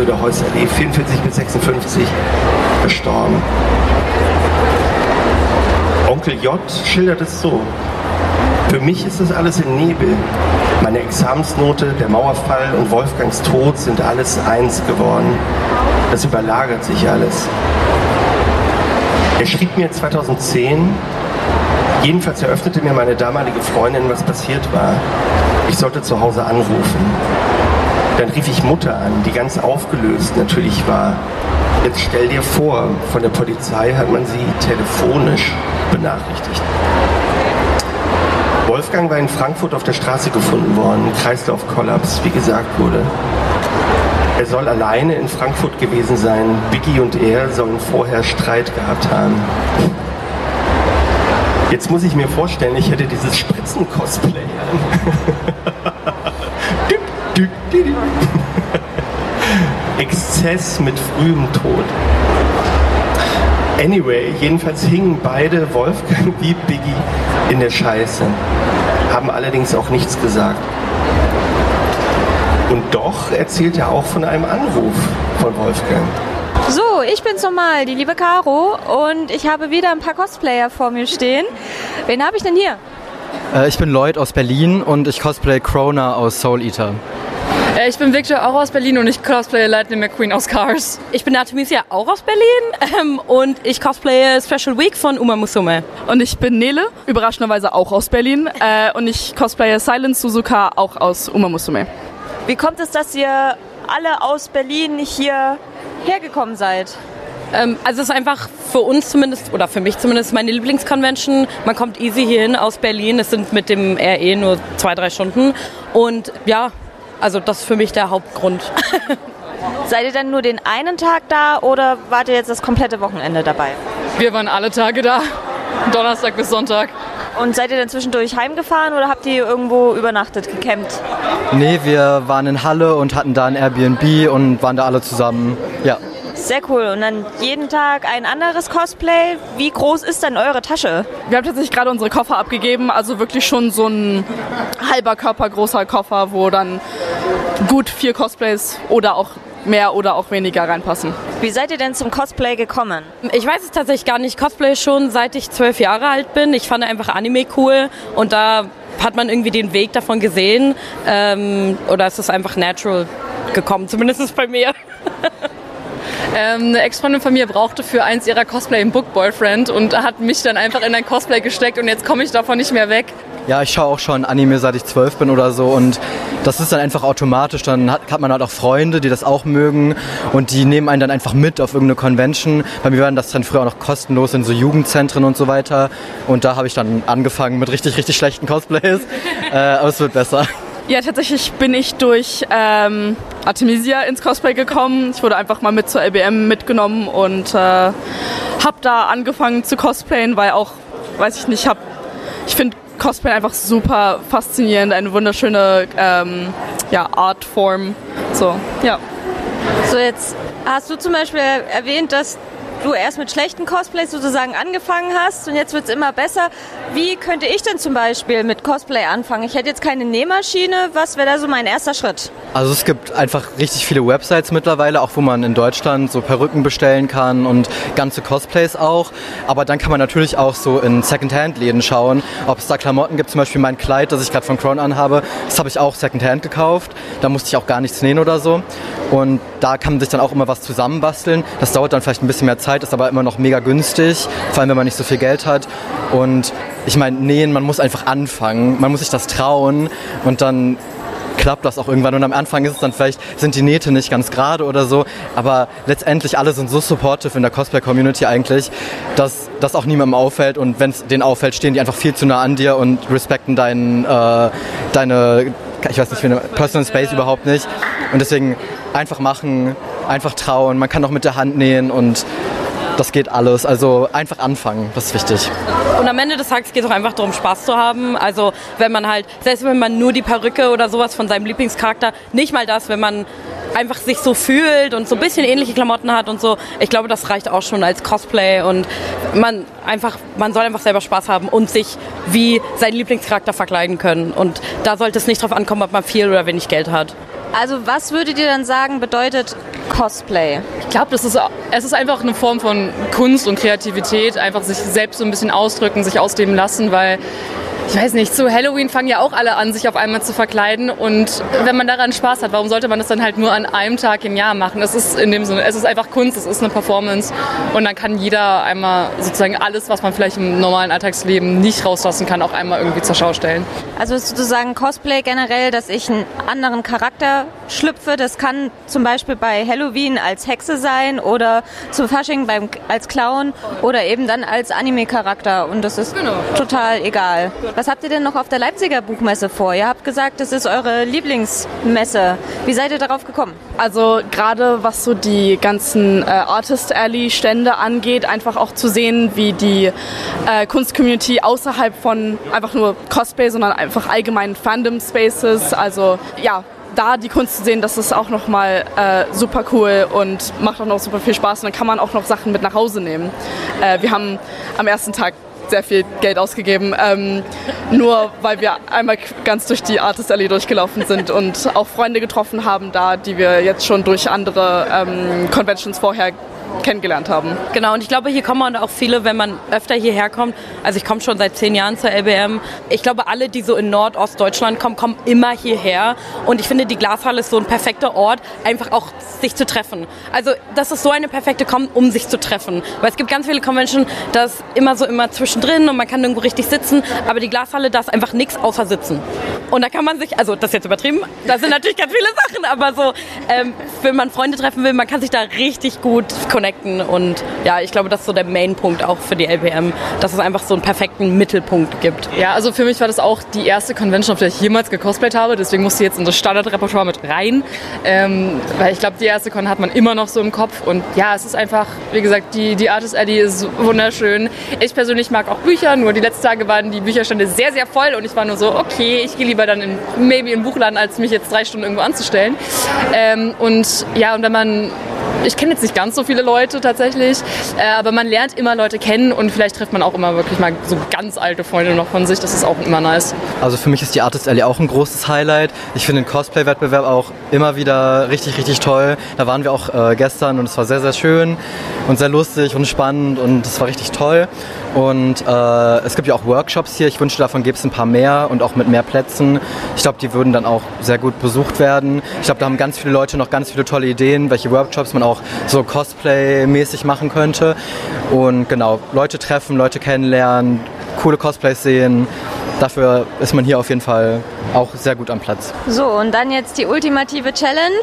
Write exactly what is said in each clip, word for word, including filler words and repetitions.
Söder-Heuss-Allee, vierundvierzig bis sechsundfünfzig, gestorben. Onkel J schildert es so: Für mich ist das alles im Nebel. Meine Examensnote, der Mauerfall und Wolfgangs Tod sind alles eins geworden. Das überlagert sich alles. Er schrieb mir zweitausendzehn, jedenfalls eröffnete mir meine damalige Freundin, was passiert war. Ich sollte zu Hause anrufen. Dann rief ich Mutter an, die ganz aufgelöst natürlich war. Jetzt stell dir vor, von der Polizei hat man sie telefonisch benachrichtigt. Wolfgang war in Frankfurt auf der Straße gefunden worden, Kreislaufkollaps, wie gesagt wurde. Er soll alleine in Frankfurt gewesen sein. Biggie und er sollen vorher Streit gehabt haben. Jetzt muss ich mir vorstellen, ich hätte dieses Spritzen-Cosplay an. Exzess mit frühem Tod. Anyway, jedenfalls hingen beide, Wolfgang wie Biggie, in der Scheiße. Haben allerdings auch nichts gesagt. Und doch erzählt er auch von einem Anruf von Wolfgang. So, ich bin's nochmal, die liebe Caro, und ich habe wieder ein paar Cosplayer vor mir stehen. Wen habe ich denn hier? Äh, ich bin Lloyd aus Berlin und ich cosplay Krona aus Soul Eater. Äh, ich bin Victor, auch aus Berlin, und ich cosplaye Lightning McQueen aus Cars. Ich bin Artemisia, auch aus Berlin, ähm, und ich cosplaye Special Week von Uma Musume. Und ich bin Nele, überraschenderweise auch aus Berlin, äh, und ich cosplaye Silent Suzuka, auch aus Uma Musume. Wie kommt es, dass ihr alle aus Berlin hier hergekommen seid? Ähm, also es ist einfach für uns zumindest, oder für mich zumindest, meine Lieblingsconvention. Man kommt easy hierhin aus Berlin. Es sind mit dem R E nur zwei, drei Stunden. Und ja, also das ist für mich der Hauptgrund. Seid ihr denn nur den einen Tag da oder wart ihr jetzt das komplette Wochenende dabei? Wir waren alle Tage da, Donnerstag bis Sonntag. Und seid ihr dann zwischendurch heimgefahren oder habt ihr irgendwo übernachtet, gecampt? Nee, wir waren in Halle und hatten da ein Airbnb und waren da alle zusammen, ja. Sehr cool. Und dann jeden Tag ein anderes Cosplay. Wie groß ist denn eure Tasche? Wir haben tatsächlich gerade unsere Koffer abgegeben, also wirklich schon so ein halber Körper großer Koffer, wo dann gut vier Cosplays oder auch mehr oder auch weniger reinpassen. Wie seid ihr denn zum Cosplay gekommen? Ich weiß es tatsächlich gar nicht. Cosplay schon seit ich zwölf Jahre alt bin. Ich fand einfach Anime cool und da hat man irgendwie den Weg davon gesehen. Ähm, oder es ist einfach natural gekommen, zumindest bei mir. Ähm, eine Ex-Freundin von mir brauchte für eins ihrer Cosplay einen Book-Boyfriend und hat mich dann einfach in ein Cosplay gesteckt und jetzt komme ich davon nicht mehr weg. Ja, ich schaue auch schon Anime, seit ich zwölf bin oder so, und das ist dann einfach automatisch. Dann hat, hat man halt auch Freunde, die das auch mögen, und die nehmen einen dann einfach mit auf irgendeine Convention. Bei mir waren das dann früher auch noch kostenlos in so Jugendzentren und so weiter, und da habe ich dann angefangen mit richtig, richtig schlechten Cosplays, äh, aber es wird besser. Ja, tatsächlich bin ich durch ähm, Artemisia ins Cosplay gekommen. Ich wurde einfach mal mit zur L B M mitgenommen und äh, habe da angefangen zu cosplayen, weil auch, weiß ich nicht, hab, ich finde Cosplay einfach super faszinierend, eine wunderschöne ähm, ja, Artform. So, ja. So, jetzt hast du zum Beispiel erwähnt, dass du erst mit schlechten Cosplays sozusagen angefangen hast und jetzt wird es immer besser. Wie könnte ich denn zum Beispiel mit Cosplay anfangen? Ich hätte jetzt keine Nähmaschine. Was wäre da so mein erster Schritt? Also es gibt einfach richtig viele Websites mittlerweile, auch wo man in Deutschland so Perücken bestellen kann und ganze Cosplays auch. Aber dann kann man natürlich auch so in Secondhand-Läden schauen, ob es da Klamotten gibt. Zum Beispiel mein Kleid, das ich gerade von Kron anhabe, das habe ich auch Secondhand gekauft. Da musste ich auch gar nichts nähen oder so. Und da kann man sich dann auch immer was zusammenbasteln. Das dauert dann vielleicht ein bisschen mehr Zeit, ist aber immer noch mega günstig, vor allem wenn man nicht so viel Geld hat. Und ich meine, nähen, man muss einfach anfangen, man muss sich das trauen und dann klappt das auch irgendwann. Und am Anfang ist es dann vielleicht, sind die Nähte nicht ganz gerade oder so, aber letztendlich alle sind so supportive in der Cosplay-Community eigentlich, dass das auch niemandem auffällt, und wenn es denen auffällt, stehen die einfach viel zu nah an dir und respekten dein, äh, deine, ich weiß nicht, wie eine Personal Space überhaupt nicht. Und deswegen einfach machen, einfach trauen, man kann auch mit der Hand nähen und das geht alles. Also einfach anfangen, das ist wichtig. Und am Ende des Tages geht es auch einfach darum, Spaß zu haben. Also wenn man halt, selbst wenn man nur die Perücke oder sowas von seinem Lieblingscharakter, nicht mal das, wenn man einfach sich so fühlt und so ein bisschen ähnliche Klamotten hat und so, ich glaube, das reicht auch schon als Cosplay, und man einfach, man soll einfach selber Spaß haben und sich wie seinen Lieblingscharakter verkleiden können. Und da sollte es nicht drauf ankommen, ob man viel oder wenig Geld hat. Also was würdet ihr dann sagen, bedeutet Cosplay? Ich glaube, das ist, es ist einfach eine Form von Kunst und Kreativität, einfach sich selbst so ein bisschen ausdrücken, sich ausleben lassen, weil ich weiß nicht, zu Halloween fangen ja auch alle an, sich auf einmal zu verkleiden und wenn man daran Spaß hat, warum sollte man das dann halt nur an einem Tag im Jahr machen? Es ist in dem Sinne, es ist einfach Kunst, es ist eine Performance und dann kann jeder einmal sozusagen alles, was man vielleicht im normalen Alltagsleben nicht rauslassen kann, auch einmal irgendwie zur Schau stellen. Also sozusagen Cosplay generell, dass ich einen anderen Charakter schlüpfe, das kann zum Beispiel bei Halloween als Hexe sein oder zu Fasching beim, als Clown oder eben dann als Anime-Charakter und das ist genau. total egal. Was habt ihr denn noch auf der Leipziger Buchmesse vor? Ihr habt gesagt, das ist eure Lieblingsmesse. Wie seid ihr darauf gekommen? Also gerade was so die ganzen äh, Artist Alley Stände angeht, einfach auch zu sehen, wie die äh, Kunstcommunity außerhalb von einfach nur Cosplay, sondern einfach allgemeinen Fandom Spaces, also ja, da die Kunst zu sehen, das ist auch nochmal äh, super cool und macht auch noch super viel Spaß und dann kann man auch noch Sachen mit nach Hause nehmen. Äh, wir haben am ersten Tag sehr viel Geld ausgegeben, ähm, nur weil wir einmal ganz durch die Artist Alley durchgelaufen sind und auch Freunde getroffen haben da, die wir jetzt schon durch andere ähm, Conventions vorher kennengelernt haben. Genau, und ich glaube, hier kommen auch viele, wenn man öfter hierher kommt, also ich komme schon seit zehn Jahren zur L B M, ich glaube, alle, die so in Nordostdeutschland kommen, kommen immer hierher und ich finde, die Glashalle ist so ein perfekter Ort, einfach auch sich zu treffen. Also das ist so eine perfekte Con, um sich zu treffen, weil es gibt ganz viele Conventions, das ist immer so immer zwischendrin und man kann irgendwo richtig sitzen, aber die Glashalle, da ist einfach nichts außer sitzen. Und da kann man sich, also das ist jetzt übertrieben, da sind natürlich ganz viele Sachen, aber so, ähm, wenn man Freunde treffen will, man kann sich da richtig gut connecten und ja, ich glaube, das ist so der Main-Punkt auch für die L B M, dass es einfach so einen perfekten Mittelpunkt gibt. Ja, also für mich war das auch die erste Convention, auf der ich jemals gecosplayt habe, deswegen musste ich jetzt in das Standardrepertoire mit rein, ähm, weil ich glaube, die erste Con hat man immer noch so im Kopf und ja, es ist einfach, wie gesagt, die, die Artist Alley ist wunderschön. Ich persönlich mag auch Bücher, nur die letzten Tage waren die Bücherstände sehr, sehr voll und ich war nur so, okay, ich gehe lieber dann in, maybe in den Buchladen, als mich jetzt drei Stunden irgendwo anzustellen. Ähm, und ja, und wenn man Ich kenne jetzt nicht ganz so viele Leute tatsächlich, äh, aber man lernt immer Leute kennen und vielleicht trifft man auch immer wirklich mal so ganz alte Freunde noch von sich. Das ist auch immer nice. Also für mich ist die Artist Alley auch ein großes Highlight. Ich finde den Cosplay-Wettbewerb auch immer wieder richtig, richtig toll. Da waren wir auch äh, gestern und es war sehr, sehr schön und sehr lustig und spannend und es war richtig toll. Und äh, es gibt ja auch Workshops hier. Ich wünschte, davon gäbe es ein paar mehr und auch mit mehr Plätzen. Ich glaube, die würden dann auch sehr gut besucht werden. Ich glaube, da haben ganz viele Leute noch ganz viele tolle Ideen, welche Workshops man auch so Cosplay-mäßig machen könnte. Und genau, Leute treffen, Leute kennenlernen, coole Cosplays sehen. Dafür ist man hier auf jeden Fall auch sehr gut am Platz. So, und dann jetzt die ultimative Challenge.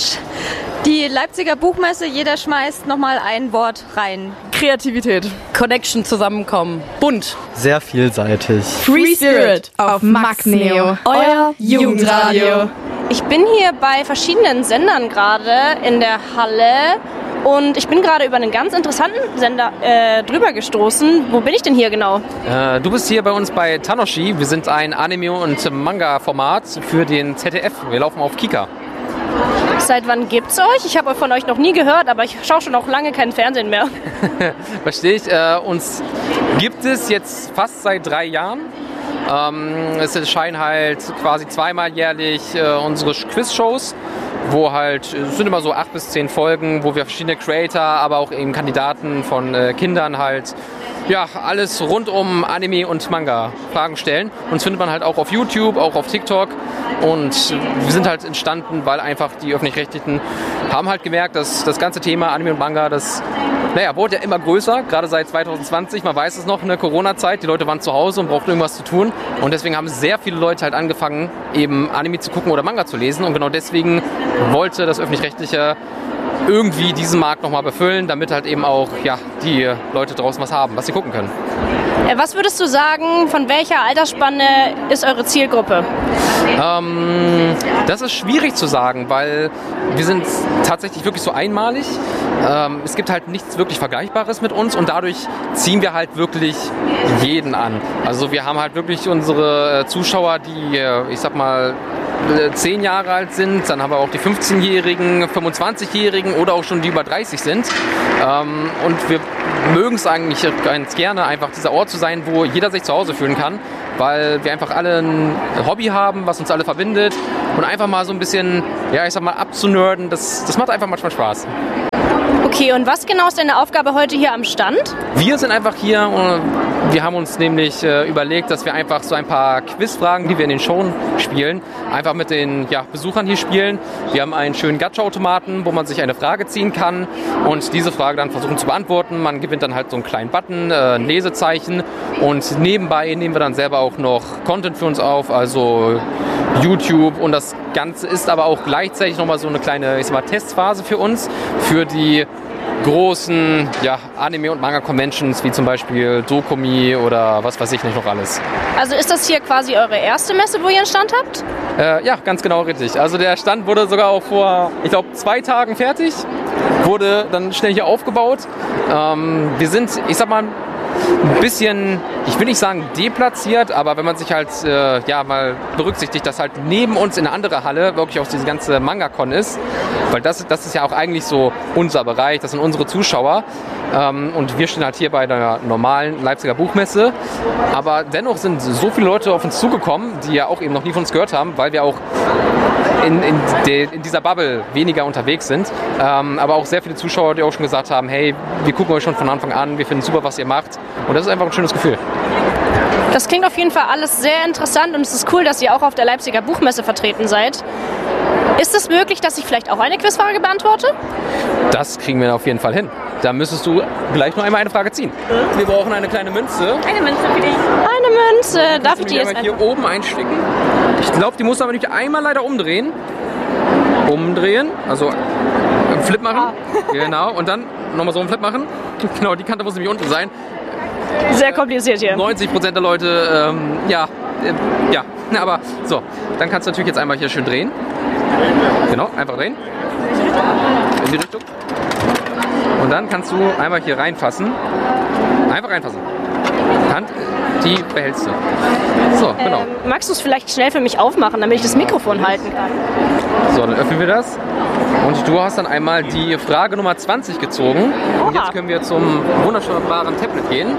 Die Leipziger Buchmesse, jeder schmeißt nochmal ein Wort rein. Kreativität. Connection, zusammenkommen. Bunt. Sehr vielseitig. Free Spirit auf Max Neo, euer Jugendradio. Ich bin hier bei verschiedenen Sendern gerade in der Halle und ich bin gerade über einen ganz interessanten Sender äh, drüber gestoßen. Wo bin ich denn hier genau? Äh, du bist hier bei uns bei Tanoshi. Wir sind ein Anime- und Manga-Format für den Z D F. Wir laufen auf Kika. Seit wann gibt's euch? Ich habe von euch noch nie gehört, aber ich schaue schon auch lange kein Fernsehen mehr. Verstehe ich. Äh, uns gibt es jetzt fast seit drei Jahren. Ähm, es erscheinen halt quasi zweimal jährlich äh, unsere Quiz-Shows, wo halt, es sind immer so acht bis zehn Folgen, wo wir verschiedene Creator, aber auch eben Kandidaten von äh, Kindern halt, ja, alles rund um Anime und Manga Fragen stellen. Uns findet man halt auch auf YouTube, auch auf TikTok und wir sind halt entstanden, weil einfach die Öffentlich-Rechtlichen haben halt gemerkt, dass das ganze Thema Anime und Manga, das, naja, wurde ja immer größer, gerade seit zwanzig zwanzig, man weiß es noch, eine Corona-Zeit, die Leute waren zu Hause und brauchten irgendwas zu tun und deswegen haben sehr viele Leute halt angefangen, eben Anime zu gucken oder Manga zu lesen und genau deswegen wollte das Öffentlich-Rechtliche irgendwie diesen Markt nochmal befüllen, damit halt eben auch ja, die Leute draußen was haben, was sie gucken können. Was würdest du sagen, von welcher Altersspanne ist eure Zielgruppe? Ähm, das ist schwierig zu sagen, weil wir sind tatsächlich wirklich so einmalig. Ähm, es gibt halt nichts wirklich Vergleichbares mit uns und dadurch ziehen wir halt wirklich jeden an. Also wir haben halt wirklich unsere Zuschauer, die, ich sag mal, zehn Jahre alt sind, dann haben wir auch die fünfzehnjährigen, fünfundzwanzigjährigen oder auch schon die über dreißig sind. Ähm, und wir mögen es eigentlich ganz gerne, einfach dieser Ort zu sein, wo jeder sich zu Hause fühlen kann, weil wir einfach alle ein Hobby haben, was uns alle verbindet und einfach mal so ein bisschen, ja, ich sag mal, abzunerden. Das, das macht einfach manchmal Spaß. Okay, und was genau ist deine Aufgabe heute hier am Stand? Wir sind einfach hier und wir haben uns nämlich äh, überlegt, dass wir einfach so ein paar Quizfragen, die wir in den Shows spielen, einfach mit den ja, Besuchern hier spielen. Wir haben einen schönen Gacha-Automaten, wo man sich eine Frage ziehen kann und diese Frage dann versuchen zu beantworten. Man gewinnt dann halt so einen kleinen Button, äh, ein Lesezeichen und nebenbei nehmen wir dann selber auch noch Content für uns auf, also YouTube, und das Ganze ist aber auch gleichzeitig nochmal so eine kleine, ich sag mal, Testphase für uns, für die großen ja, Anime- und Manga-Conventions, wie zum Beispiel Dokumi oder was weiß ich nicht noch alles. Also ist das hier quasi eure erste Messe, wo ihr einen Stand habt? Äh, ja, ganz genau richtig. Also der Stand wurde sogar auch vor, ich glaube, zwei Tagen fertig, wurde dann schnell hier aufgebaut. Ähm, wir sind, ich sag mal, ein bisschen, ich will nicht sagen deplatziert, aber wenn man sich halt äh, ja mal berücksichtigt, dass halt neben uns in einer anderen Halle wirklich auch diese ganze Manga-Con ist, weil das, das ist ja auch eigentlich so unser Bereich, das sind unsere Zuschauer ähm, und wir stehen halt hier bei der normalen Leipziger Buchmesse, aber dennoch sind so viele Leute auf uns zugekommen, die ja auch eben noch nie von uns gehört haben, weil wir auch in, in, de, in dieser Bubble weniger unterwegs sind, ähm, aber auch sehr viele Zuschauer, die auch schon gesagt haben, hey, wir gucken euch schon von Anfang an, wir finden super, was ihr macht, und das ist einfach ein schönes Gefühl. Das klingt auf jeden Fall alles sehr interessant und es ist cool, dass ihr auch auf der Leipziger Buchmesse vertreten seid. Ist es möglich, dass ich vielleicht auch eine Quizfrage beantworte? Das kriegen wir auf jeden Fall hin. Da müsstest du gleich noch einmal eine Frage ziehen. Wir brauchen eine kleine Münze. Eine Münze für dich. Eine Münze. Darf ich die jetzt hier oben einstecken? Ich glaube, die musst du aber nicht einmal leider umdrehen. Umdrehen, also einen Flip machen. Ah. Genau, und dann nochmal so einen Flip machen. Genau, die Kante muss nämlich unten sein. Sehr kompliziert hier. neunzig Prozent der Leute, ähm, ja, äh, ja. Aber so, dann kannst du natürlich jetzt einmal hier schön drehen. Genau, einfach drehen. In die Richtung. Und dann kannst du einmal hier reinfassen. Einfach reinfassen. Hand, die behältst du. So, genau. Ähm, magst du es vielleicht schnell für mich aufmachen, damit ich das Mikrofon halten kann? So, dann öffnen wir das. Und du hast dann einmal die Frage Nummer zwanzig gezogen. Oha. Und jetzt können wir zum wunderbaren Tablet gehen.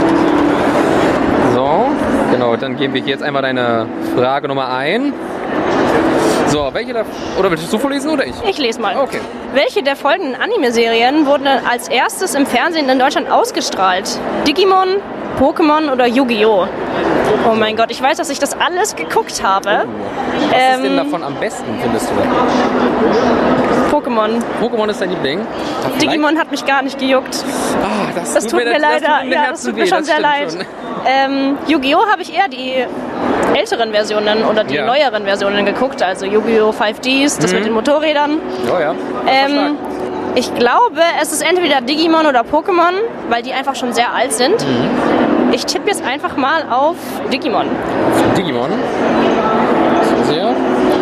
So, genau, dann geben wir hier jetzt einmal deine Frage Nummer ein. So, welche da, oder willst du vorlesen oder ich? Ich lese mal. Okay. Welche der folgenden Anime-Serien wurden als erstes im Fernsehen in Deutschland ausgestrahlt? Digimon, Pokémon oder Yu-Gi-Oh? Oh mein Gott, ich weiß, dass ich das alles geguckt habe. Oh. Was ähm, ist denn davon am besten, findest du? Pokémon. Pokémon ist dein Liebling? Digimon hat mich gar nicht gejuckt. Ah, das, das tut mir, mir leider. Das tut mir ja, das tut mir schon sehr leid. Ähm, Yu-Gi-Oh! Habe ich eher die älteren Versionen oder die ja. neueren Versionen geguckt, also Yu-Gi-Oh! fünf Ds, das mhm. mit den Motorrädern. Oh ja. Ähm, ich glaube, es ist entweder Digimon oder Pokémon, weil die einfach schon sehr alt sind. Mhm. Ich tippe jetzt einfach mal auf Digimon. Digimon? Sehr.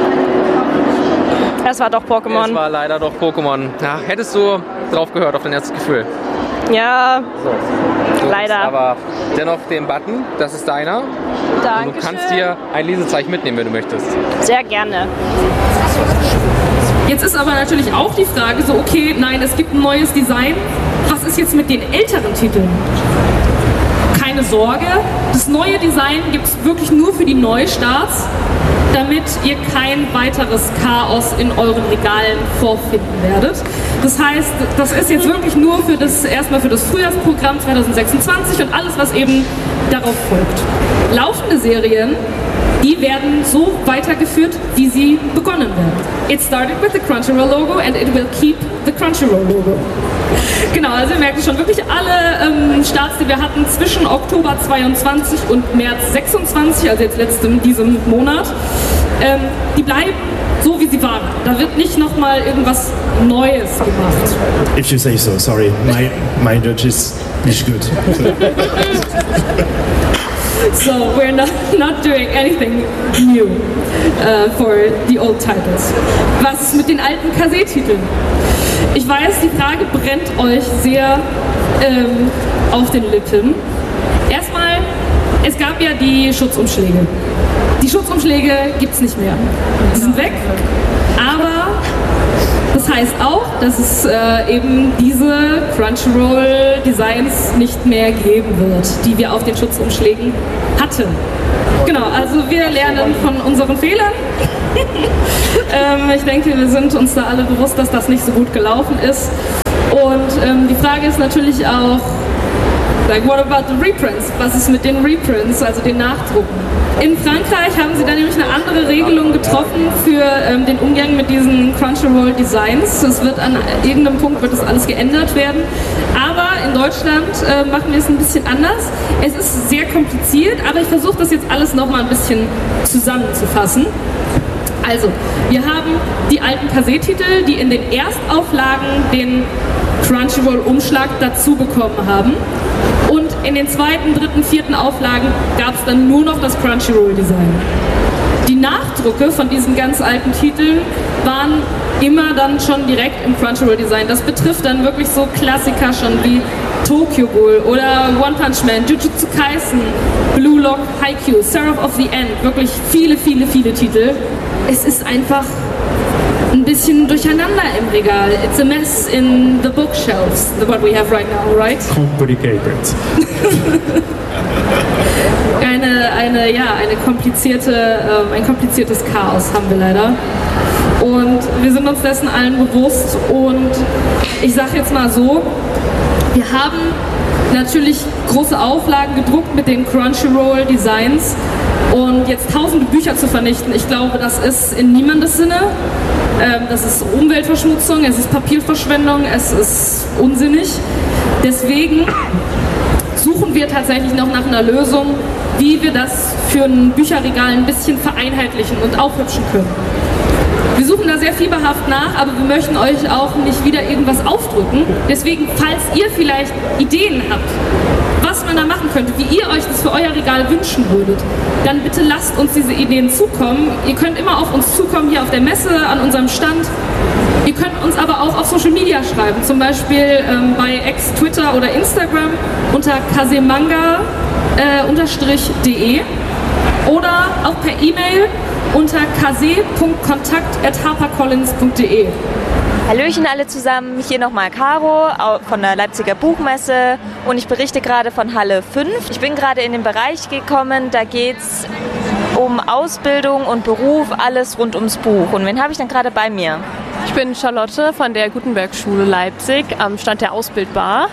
Es war doch Pokémon. Es war leider doch Pokémon. Ja, hättest du drauf gehört, auf dein erstes Gefühl? Ja, so. leider. Aber dennoch den Button, das ist deiner. Dankeschön. Und du kannst dir ein Lesezeichen mitnehmen, wenn du möchtest. Sehr gerne. Jetzt ist aber natürlich auch die Frage so, okay, nein, es gibt ein neues Design. Was ist jetzt mit den älteren Titeln? Keine Sorge, das neue Design gibt es wirklich nur für die Neustarts, damit ihr kein weiteres Chaos in euren Regalen vorfinden werdet. Das heißt, das ist jetzt wirklich nur für das, erstmal für das Frühjahrsprogramm zwanzig sechsundzwanzig und alles, was eben darauf folgt. Laufende Serien, die werden so weitergeführt, wie sie begonnen werden. It started with the Crunchyroll Logo and it will keep the Crunchyroll Logo. Genau, also ihr merkt schon, wirklich alle ähm, Starts, die wir hatten zwischen Oktober zweiundzwanzig und März sechsundzwanzig, also jetzt letztem diesem Monat, ähm, die bleiben so, wie sie waren. Da wird nicht nochmal irgendwas Neues gemacht. If you say so, sorry, my, my Dutch is nicht good. So we're not, not doing anything new uh, for the old titles. Was ist mit den alten K S-Titeln? Ich weiß, die Frage brennt euch sehr ähm, auf den Lippen. Erstmal, es gab ja die Schutzumschläge. Die Schutzumschläge gibt es nicht mehr. Die sind weg, aber das das heißt auch, dass es äh, eben diese Crunchyroll-Designs nicht mehr geben wird, die wir auf den Schutzumschlägen hatten. Genau, also wir lernen von unseren Fehlern. ähm, ich denke, wir sind uns da alle bewusst, dass das nicht so gut gelaufen ist. Und ähm, die Frage ist natürlich auch, like, what about the reprints? Was ist mit den Reprints, also den Nachdrucken? In Frankreich haben sie da nämlich eine andere Regelung getroffen für ähm, den Umgang mit diesen Crunchyroll-Designs. Es wird an irgendeinem Punkt wird das alles geändert werden. Aber in Deutschland äh, machen wir es ein bisschen anders. Es ist sehr kompliziert, aber ich versuche das jetzt alles nochmal ein bisschen zusammenzufassen. Also, wir haben die alten Kassettitel, die in den Erstauflagen den Crunchyroll-Umschlag dazu bekommen haben. Und in den zweiten, dritten, vierten Auflagen gab es dann nur noch das Crunchyroll-Design. Die Nachdrucke von diesen ganz alten Titeln waren immer dann schon direkt im Crunchyroll-Design. Das betrifft dann wirklich so Klassiker schon wie Tokyo Ghoul oder One Punch Man, Jujutsu Kaisen, Blue Lock, Haikyuu, Seraph of the End. Wirklich viele, viele, viele Titel. Es ist einfach ein bisschen durcheinander im Regal. It's a mess in the bookshelves, what we have right now, right? Complicated. eine, eine, ja, eine komplizierte, ähm, ein kompliziertes Chaos haben wir leider. Und wir sind uns dessen allen bewusst. Und ich sage jetzt mal so, wir haben natürlich große Auflagen gedruckt mit den Crunchyroll-Designs. Und jetzt tausende Bücher zu vernichten, ich glaube, das ist in niemandes Sinne. Ähm, das ist Umweltverschmutzung, es ist Papierverschwendung, es ist unsinnig. Deswegen suchen wir tatsächlich noch nach einer Lösung, wie wir das für ein Bücherregal ein bisschen vereinheitlichen und aufhübschen können. Wir suchen da sehr fieberhaft nach, aber wir möchten euch auch nicht wieder irgendwas aufdrücken. Deswegen, falls ihr vielleicht Ideen habt, was man da machen könnte, wie ihr euch das für euer Regal wünschen würdet, dann bitte lasst uns diese Ideen zukommen. Ihr könnt immer auf uns zukommen, hier auf der Messe, an unserem Stand. Ihr könnt uns aber auch auf Social Media schreiben, zum Beispiel ähm, bei X, Twitter oder Instagram unter kasemanga de oder auch per E-Mail unter kase punkt kontakt at harpercollins punkt de. Hallöchen alle zusammen, hier nochmal Caro von der Leipziger Buchmesse und ich berichte gerade von Halle fünf. Ich bin gerade in den Bereich gekommen, da geht's um Ausbildung und Beruf, alles rund ums Buch. Und wen habe ich dann gerade bei mir? Ich bin Charlotte von der Gutenberg-Schule Leipzig am Stand der Ausbildbar.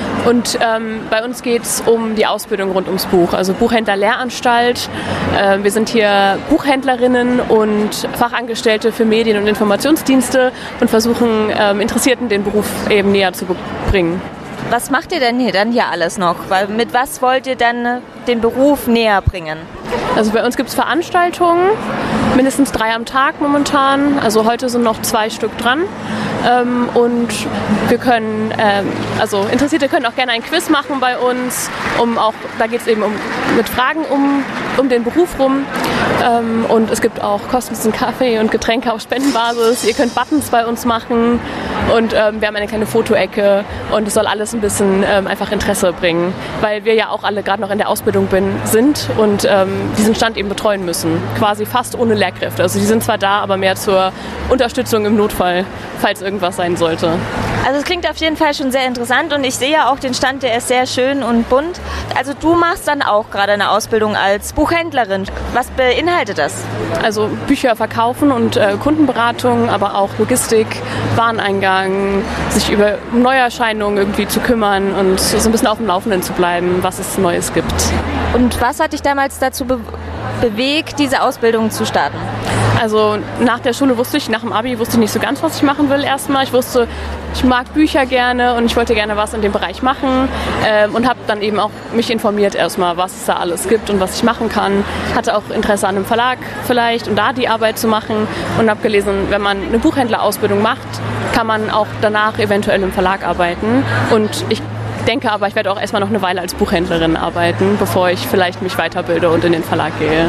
Und ähm, bei uns geht es um die Ausbildung rund ums Buch, also Buchhändler-Lehranstalt. Äh, wir sind hier Buchhändlerinnen und Fachangestellte für Medien- und Informationsdienste und versuchen ähm, Interessierten den Beruf eben näher zu bringen. Was macht ihr denn hier dann hier alles noch? Weil mit was wollt ihr dann den Beruf näher bringen? Also bei uns gibt es Veranstaltungen, mindestens drei am Tag momentan. Also heute sind noch zwei Stück dran. Ähm, und wir können, ähm, also Interessierte können auch gerne ein Quiz machen bei uns. Um auch, da geht es eben um, mit Fragen um, um den Beruf rum. Ähm, und es gibt auch kostenlosen Kaffee und Getränke auf Spendenbasis. Ihr könnt Buttons bei uns machen. Und ähm, wir haben eine kleine Fotoecke. Und es soll alles ein bisschen ähm, einfach Interesse bringen. Weil wir ja auch alle gerade noch in der Ausbildung bin, sind und ähm, diesen Stand eben betreuen müssen. Quasi fast ohne Lehrkräfte. Also die sind zwar da, aber mehr zur Unterstützung im Notfall, falls irgendwas sein sollte. Also es klingt auf jeden Fall schon sehr interessant und ich sehe ja auch den Stand, der ist sehr schön und bunt. Also du machst dann auch gerade eine Ausbildung als Buchhändlerin. Was beinhaltet das? Also Bücher verkaufen und äh, Kundenberatung, aber auch Logistik, Wareneingang, sich über Neuerscheinungen irgendwie zu kümmern und so ein bisschen auf dem Laufenden zu bleiben, was es Neues gibt. Und was hat dich damals dazu be- bewegt, diese Ausbildung zu starten? Also nach der Schule wusste ich, nach dem Abi wusste ich nicht so ganz, was ich machen will erstmal. Ich wusste, ich mag Bücher gerne und ich wollte gerne was in dem Bereich machen ähm, und habe dann eben auch mich informiert erstmal, was es da alles gibt und was ich machen kann. Hatte auch Interesse an einem Verlag vielleicht und da die Arbeit zu machen und habe gelesen, wenn man eine Buchhändlerausbildung macht, kann man auch danach eventuell im Verlag arbeiten und ich denke aber, ich werde auch erstmal noch eine Weile als Buchhändlerin arbeiten, bevor ich vielleicht mich weiterbilde und in den Verlag gehe.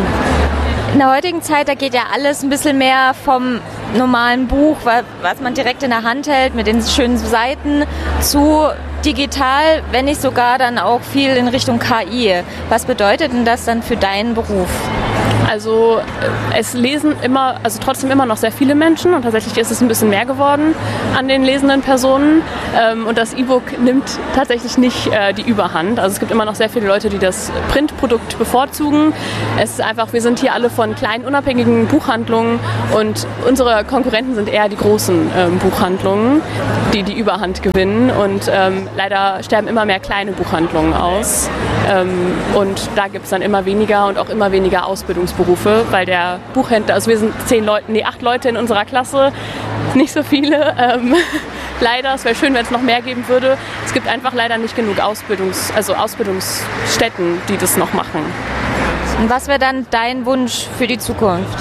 In der heutigen Zeit, da geht ja alles ein bisschen mehr vom normalen Buch, was man direkt in der Hand hält, mit den schönen Seiten, zu digital, wenn nicht sogar dann auch viel in Richtung K I. Was bedeutet denn das dann für deinen Beruf? Also es lesen immer, also trotzdem immer noch sehr viele Menschen und tatsächlich ist es ein bisschen mehr geworden an den lesenden Personen. Ähm, und das E-Book nimmt tatsächlich nicht äh, die Überhand. Also es gibt immer noch sehr viele Leute, die das Printprodukt bevorzugen. Es ist einfach, wir sind hier alle von kleinen, unabhängigen Buchhandlungen und unsere Konkurrenten sind eher die großen ähm, Buchhandlungen, die die Überhand gewinnen. Und ähm, leider sterben immer mehr kleine Buchhandlungen aus. Ähm, und da gibt es dann immer weniger und auch immer weniger Ausbildungsberufe, weil der Buchhändler, also wir sind zehn Leute, nee, acht Leute in unserer Klasse, nicht so viele. Ähm, leider, es wäre schön, wenn es noch mehr geben würde. Es gibt einfach leider nicht genug Ausbildungs-, also Ausbildungsstätten, die das noch machen. Und was wäre dann dein Wunsch für die Zukunft?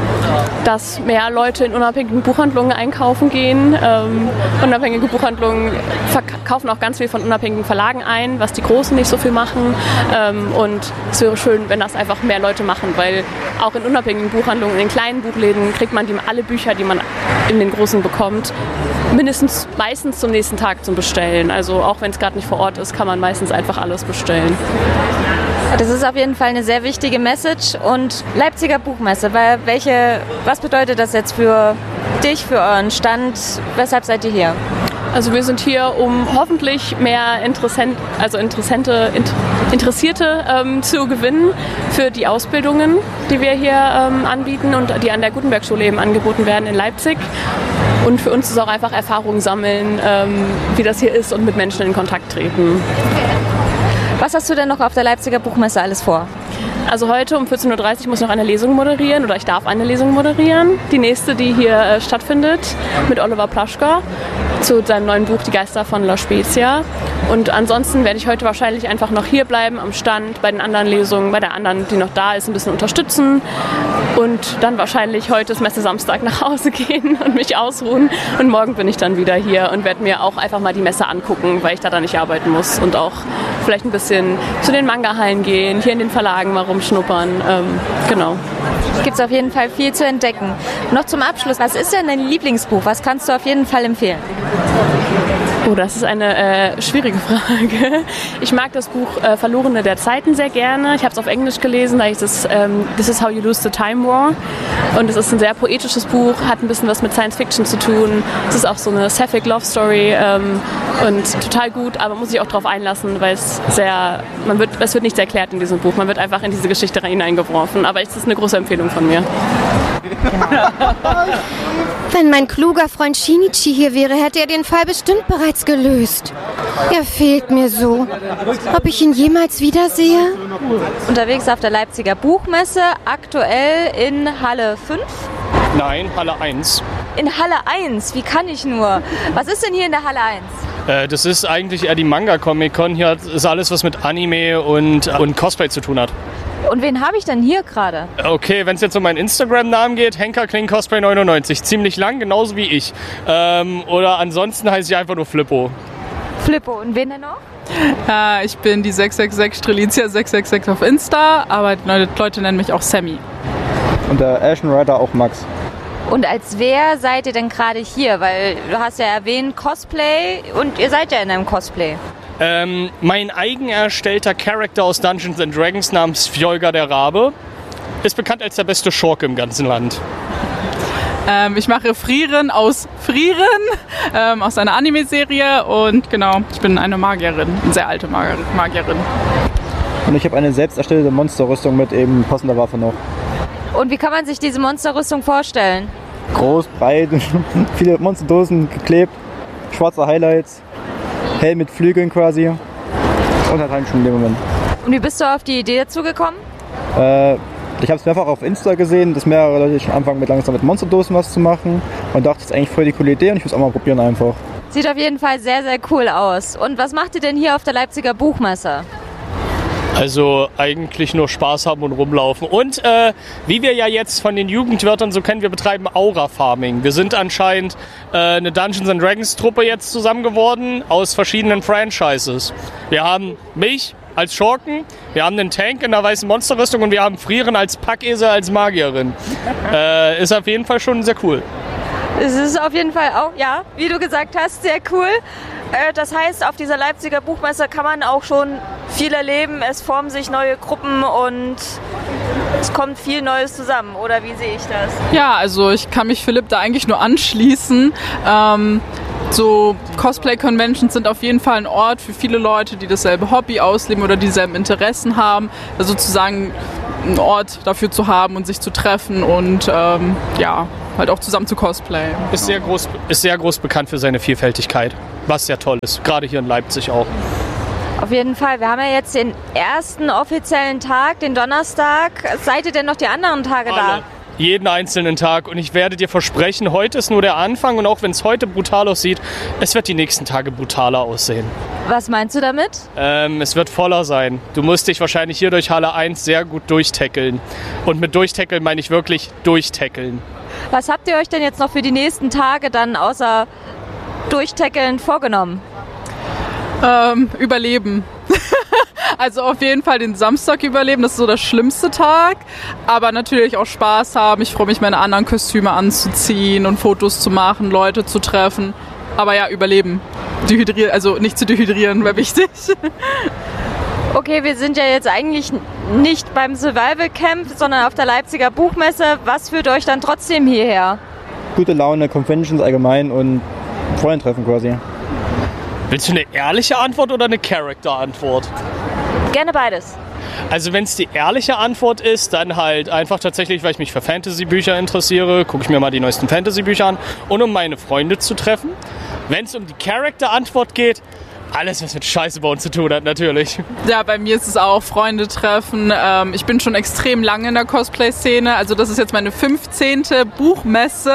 Dass mehr Leute in unabhängigen Buchhandlungen einkaufen gehen. Ähm, unabhängige Buchhandlungen verkaufen auch ganz viel von unabhängigen Verlagen ein, was die Großen nicht so viel machen. Ähm, und es wäre schön, wenn das einfach mehr Leute machen, weil auch in unabhängigen Buchhandlungen, in den kleinen Buchläden kriegt man die, alle Bücher, die man in den Großen bekommt, mindestens meistens zum nächsten Tag zum Bestellen. Also auch wenn es gerade nicht vor Ort ist, kann man meistens einfach alles bestellen. Das ist auf jeden Fall eine sehr wichtige Message. Und Leipziger Buchmesse, weil welche, was bedeutet das jetzt für dich, für euren Stand? Weshalb seid ihr hier? Also wir sind hier, um hoffentlich mehr Interessent, also Interessente, Interessierte ähm, zu gewinnen für die Ausbildungen, die wir hier ähm, anbieten und die an der Gutenberg-Schule eben angeboten werden in Leipzig. Und für uns ist auch einfach Erfahrung sammeln, ähm, wie das hier ist und mit Menschen in Kontakt treten. Was hast du denn noch auf der Leipziger Buchmesse alles vor? Also heute um vierzehn Uhr dreißig muss ich noch eine Lesung moderieren oder ich darf eine Lesung moderieren. Die nächste, die hier äh, stattfindet, mit Oliver Plaschka zu seinem neuen Buch Die Geister von La Spezia. Und ansonsten werde ich heute wahrscheinlich einfach noch hier bleiben am Stand, bei den anderen Lesungen, bei der anderen, die noch da ist, ein bisschen unterstützen. Und dann wahrscheinlich heute ist Messe-Samstag nach Hause gehen und mich ausruhen. Und morgen bin ich dann wieder hier und werde mir auch einfach mal die Messe angucken, weil ich da dann nicht arbeiten muss. Und auch vielleicht ein bisschen zu den Manga-Hallen gehen, hier in den Verlagen mal rumschnuppern. Ähm, genau. Gibt es auf jeden Fall viel zu entdecken. Noch zum Abschluss, was ist denn dein Lieblingsbuch? Was kannst du auf jeden Fall empfehlen? Oh, das ist eine äh, schwierige Frage. Ich mag das Buch äh, Verlorene der Zeiten sehr gerne. Ich habe es auf Englisch gelesen, da heißt es ähm, This is how you lose the time war. Und es ist ein sehr poetisches Buch, hat ein bisschen was mit Science Fiction zu tun. Es ist auch so eine Sapphic Love Story ähm, und total gut, aber muss sich auch darauf einlassen, weil es sehr, man wird, es wird nichts erklärt in diesem Buch. Man wird einfach in diese Geschichte hineingeworfen. Aber es ist eine große Empfehlung von mir. Wenn mein kluger Freund Shinichi hier wäre, hätte er den Fall bestimmt bereits gelöst. Er fehlt mir so. Ob ich ihn jemals wiedersehe? Unterwegs auf der Leipziger Buchmesse, aktuell in Halle fünf? Nein, Halle eins. In Halle eins? Wie kann ich nur? Was ist denn hier in der Halle eins? Äh, das ist eigentlich eher die Manga-Comic-Con. Hier ist alles, was mit Anime und, und Cosplay zu tun hat. Und wen habe ich denn hier gerade? Okay, wenn es jetzt um meinen Instagram-Namen geht, Henker Kling Cosplay neunundneunzig. Ziemlich lang, genauso wie ich. Ähm, oder ansonsten heiße ich einfach nur Flippo. Flippo. Und wen denn noch? Äh, ich bin die sechs sechs sechs Strelitzia sechs sechs sechs auf Insta, aber die Leute nennen mich auch Sammy. Und der Ashen Rider auch Max. Und als wer seid ihr denn gerade hier? Weil du hast ja erwähnt Cosplay und ihr seid ja in einem Cosplay. Ähm, mein eigen erstellter Charakter aus Dungeons and Dragons namens Fjolga der Rabe ist bekannt als der beste Schurke im ganzen Land. Ähm, ich mache Frieren aus Frieren, ähm, aus einer Anime-Serie und genau, ich bin eine Magierin, eine sehr alte Mag- Magierin. Und ich habe eine selbst erstellte Monsterrüstung mit eben passender Waffe noch. Und wie kann man sich diese Monsterrüstung vorstellen? Groß, breit, viele Monsterdosen geklebt, schwarze Highlights. Hell mit Flügeln quasi und hat Handschuhe in dem Moment. Und wie bist du auf die Idee dazu gekommen? Äh, ich habe es mehrfach auf Insta gesehen, dass mehrere Leute schon anfangen mit langsam mit Monsterdosen was zu machen und dachte, das ist eigentlich voll die coole Idee und ich muss auch mal probieren einfach. Sieht auf jeden Fall sehr, sehr cool aus. Und was macht ihr denn hier auf der Leipziger Buchmesse? Also eigentlich nur Spaß haben und rumlaufen. Und äh, wie wir ja jetzt von den Jugendwörtern so kennen, wir betreiben Aura-Farming. Wir sind anscheinend äh, eine Dungeons and Dragons Truppe jetzt zusammen geworden aus verschiedenen Franchises. Wir haben mich als Schurken, wir haben einen Tank in der weißen Monsterrüstung und wir haben Frieren als Packesel als Magierin. Äh, ist auf jeden Fall schon sehr cool. Es ist auf jeden Fall auch, ja, wie du gesagt hast, sehr cool. Das heißt, auf dieser Leipziger Buchmesse kann man auch schon viel erleben. Es formen sich neue Gruppen und es kommt viel Neues zusammen, oder wie sehe ich das? Ja, also ich kann mich Philipp da eigentlich nur anschließen. Ähm, so Cosplay-Conventions sind auf jeden Fall ein Ort für viele Leute, die dasselbe Hobby ausleben oder dieselben Interessen haben. Also sozusagen einen Ort dafür zu haben und sich zu treffen und ähm, ja, halt auch zusammen zu cosplayen. Ist sehr groß, ist sehr groß bekannt für seine Vielfältigkeit, was sehr toll ist, gerade hier in Leipzig auch. Auf jeden Fall. Wir haben ja jetzt den ersten offiziellen Tag, den Donnerstag. Seid ihr denn noch die anderen Tage Alle. da? Jeden einzelnen Tag. Und ich werde dir versprechen, heute ist nur der Anfang. Und auch wenn es heute brutal aussieht, es wird die nächsten Tage brutaler aussehen. Was meinst du damit? Ähm, es wird voller sein. Du musst dich wahrscheinlich hier durch Halle eins sehr gut durchtackeln. Und mit durchtackeln meine ich wirklich durchtackeln. Was habt ihr euch denn jetzt noch für die nächsten Tage dann außer durchtackeln vorgenommen? Ähm, überleben. Also auf jeden Fall den Samstag überleben, das ist so der schlimmste Tag. Aber natürlich auch Spaß haben. Ich freue mich, meine anderen Kostüme anzuziehen und Fotos zu machen, Leute zu treffen. Aber ja, überleben. Dehydrieren, also nicht zu dehydrieren, wäre wichtig. Okay, wir sind ja jetzt eigentlich nicht beim Survival Camp, sondern auf der Leipziger Buchmesse. Was führt euch dann trotzdem hierher? Gute Laune, Conventions allgemein und Freundentreffen quasi. Willst du eine ehrliche Antwort oder eine Character-Antwort? Gerne beides. Also wenn es die ehrliche Antwort ist, dann halt einfach tatsächlich, weil ich mich für Fantasy-Bücher interessiere, gucke ich mir mal die neuesten Fantasy-Bücher an und um meine Freunde zu treffen. Wenn es um die Character-Antwort geht, alles, was mit Scheiße bauen zu tun hat, natürlich. Ja, bei mir ist es auch Freunde treffen. Ähm, ich bin schon extrem lange in der Cosplay-Szene. Also das ist jetzt meine fünfzehnte Buchmesse.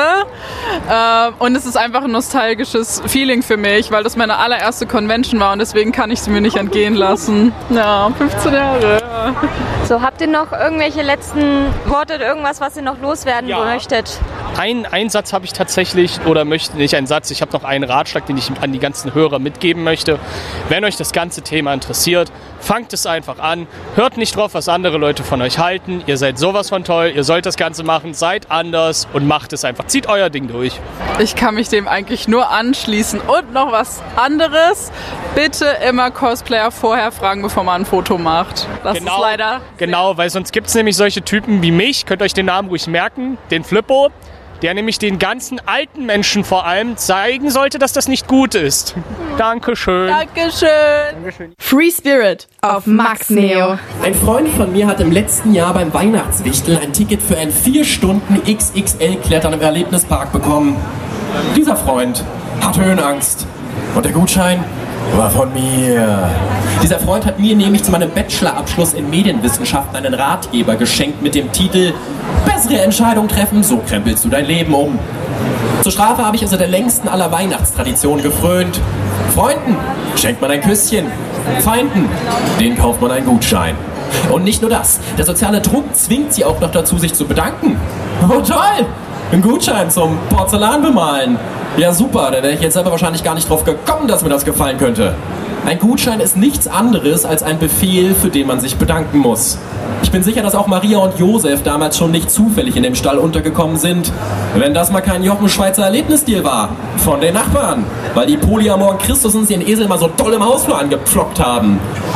Äh, und es ist einfach ein nostalgisches Feeling für mich, weil das meine allererste Convention war und deswegen kann ich sie mir nicht entgehen lassen. Ja, fünfzehn Jahre. Ja. So, habt ihr noch irgendwelche letzten Worte, irgendwas, was ihr noch loswerden Ja. möchtet? Ein, ein Satz habe ich tatsächlich, oder möchte nicht einen Satz, ich habe noch einen Ratschlag, den ich an die ganzen Hörer mitgeben möchte. Wenn euch das ganze Thema interessiert, fangt es einfach an. Hört nicht drauf, was andere Leute von euch halten. Ihr seid sowas von toll, ihr sollt das Ganze machen, seid anders und macht es einfach. Zieht euer Ding durch. Ich kann mich dem eigentlich nur anschließen. Und noch was anderes. Bitte immer Cosplayer vorher fragen, bevor man ein Foto macht. Das genau, ist leider... Genau, weil sonst gibt es nämlich solche Typen wie mich, könnt euch den Namen ruhig merken, den Flippo, der nämlich den ganzen alten Menschen vor allem zeigen sollte, dass das nicht gut ist. Dankeschön. Dankeschön. Dankeschön. Free Spirit auf Max Neo. Ein Freund von mir hat im letzten Jahr beim Weihnachtswichtel ein Ticket für ein vier Stunden X X L-Klettern im Erlebnispark bekommen. Dieser Freund hat Höhenangst. Und der Gutschein war von mir. Dieser Freund hat mir nämlich zu meinem Bachelorabschluss in Medienwissenschaften einen Ratgeber geschenkt mit dem Titel Bessere Entscheidung treffen, so krempelst du dein Leben um. Zur Strafe habe ich also der längsten aller Weihnachtstraditionen gefrönt. Freunden schenkt man ein Küsschen, Feinden, denen kauft man einen Gutschein. Und nicht nur das, der soziale Druck zwingt sie auch noch dazu, sich zu bedanken. Oh toll, ein Gutschein zum Porzellan bemalen. Ja super, da wäre ich jetzt aber wahrscheinlich gar nicht drauf gekommen, dass mir das gefallen könnte. Ein Gutschein ist nichts anderes als ein Befehl, für den man sich bedanken muss. Ich bin sicher, dass auch Maria und Josef damals schon nicht zufällig in dem Stall untergekommen sind. Wenn das mal kein Jochen-Schweizer Erlebnisdeal war. Von den Nachbarn. Weil die polyamoren Christusens ihren Esel mal so doll im Hausflur angepflockt haben.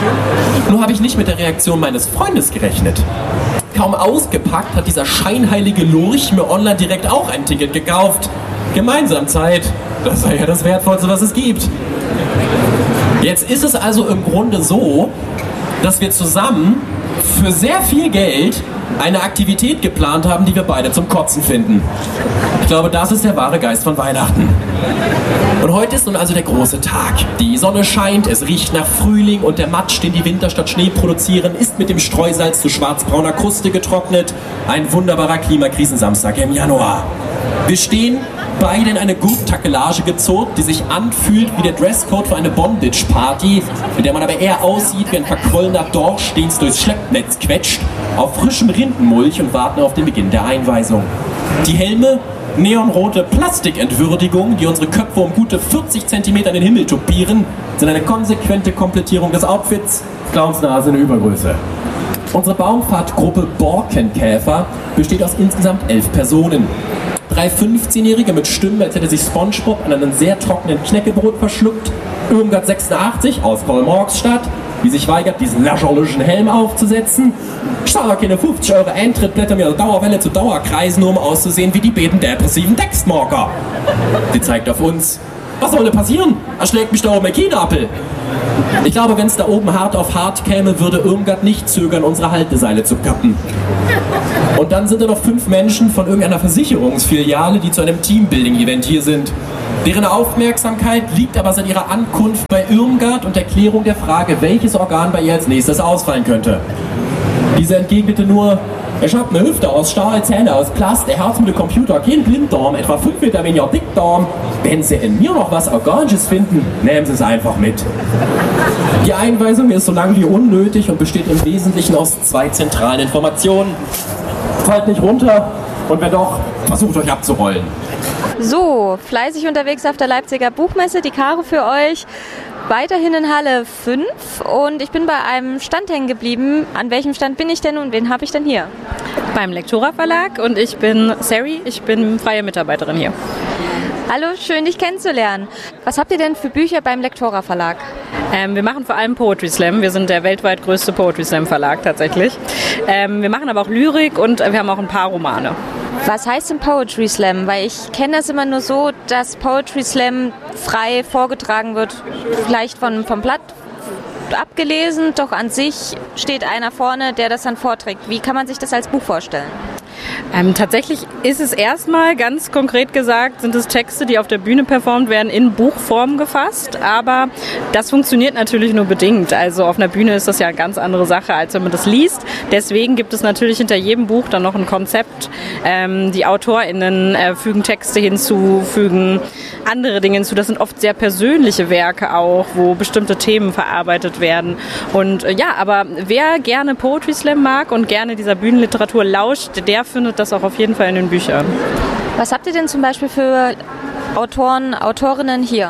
Nur habe ich nicht mit der Reaktion meines Freundes gerechnet. Kaum ausgepackt hat dieser scheinheilige Lurch mir online direkt auch ein Ticket gekauft. Gemeinsam Zeit. Das sei ja das Wertvollste, was es gibt. Jetzt ist es also im Grunde so, dass wir zusammen für sehr viel Geld eine Aktivität geplant haben, die wir beide zum Kotzen finden. Ich glaube, das ist der wahre Geist von Weihnachten. Und heute ist nun also der große Tag. Die Sonne scheint, es riecht nach Frühling und der Matsch, den die Winter statt Schnee produzieren, ist mit dem Streusalz zu schwarzbrauner Kruste getrocknet. Ein wunderbarer Klimakrisensamstag im Januar. Wir stehen beide in eine Gurk-Takelage gezurrt, die sich anfühlt wie der Dresscode für eine Bondage-Party, in der man aber eher aussieht wie ein verquollener Dorsch, den es durchs Schleppnetz quetscht, auf frischem Rindenmulch und warten auf den Beginn der Einweisung. Die Helme, neonrote Plastikentwürdigungen, die unsere Köpfe um gute vierzig Zentimeter in den Himmel tupieren, sind eine konsequente Komplettierung des Outfits, Clownsnase in Übergröße. Unsere Baumfahrtgruppe Borkenkäfer besteht aus insgesamt elf Personen. Drei fünfzehnjährige mit Stimmen, als hätte sich SpongeBob an einem sehr trockenen Knäckebrot verschluckt. Irmgard sechsundachtzig aus Kolmorgsstadt. die sich weigert, diesen lächerlichen Helm aufzusetzen. Ich zahle keine fünfzig Euro Eintritt, blätter mir Dauerwelle zu Dauerkreisen, nur um auszusehen wie die beiden depressiven Textmarker. Sie zeigt auf uns. Was soll denn passieren? Er schlägt mich da oben ein Kienapfel. Ich glaube, wenn es da oben hart auf hart käme, würde Irmgard nicht zögern, unsere Halteseile zu kappen. Und dann sind da noch fünf Menschen von irgendeiner Versicherungsfiliale, die zu einem Teambuilding-Event hier sind. Deren Aufmerksamkeit liegt aber seit ihrer Ankunft bei Irmgard und der Klärung der Frage, welches Organ bei ihr als nächstes ausfallen könnte. Diese entgegnete nur: Ich hab eine Hüfte aus Stahl, Zähne aus Plast, ein Herz mit einem Computer, kein Blinddarm, etwa fünf Meter weniger Dickdarm. Wenn Sie in mir noch was Organisches finden, nehmen Sie es einfach mit. Die Einweisung ist so lang wie unnötig und besteht im Wesentlichen aus zwei zentralen Informationen. Fallt nicht runter und wenn doch, versucht euch abzurollen. So, fleißig unterwegs auf der Leipziger Buchmesse, die Caro für euch. Weiterhin in Halle fünf und ich bin bei einem Stand hängen geblieben. An welchem Stand bin ich denn und wen habe ich denn hier? Beim Lektora Verlag und ich bin Sari, ich bin freie Mitarbeiterin hier. Hallo, schön dich kennenzulernen. Was habt ihr denn für Bücher beim Lektora Verlag? Ähm, wir machen vor allem Poetry Slam. Wir sind der weltweit größte Poetry Slam Verlag tatsächlich. Ähm, wir machen aber auch Lyrik und wir haben auch ein paar Romane. Was heißt denn Poetry Slam? Weil ich kenne das immer nur so, dass Poetry Slam frei vorgetragen wird, vielleicht von, vom Blatt abgelesen, doch an sich steht einer vorne, der das dann vorträgt. Wie kann man sich das als Buch vorstellen? Ähm, tatsächlich ist es erstmal, ganz konkret gesagt, sind es Texte, die auf der Bühne performt werden, in Buchform gefasst, aber das funktioniert natürlich nur bedingt. Also auf einer Bühne ist das ja eine ganz andere Sache, als wenn man das liest. Deswegen gibt es natürlich hinter jedem Buch dann noch ein Konzept. Ähm, die AutorInnen äh, fügen Texte hinzu, fügen andere Dinge hinzu. Das sind oft sehr persönliche Werke auch, wo bestimmte Themen verarbeitet werden. Und äh, ja, aber wer gerne Poetry Slam mag und gerne dieser Bühnenliteratur lauscht, der findet das auch auf jeden Fall in den Büchern. Was habt ihr denn zum Beispiel für Autoren, Autorinnen hier?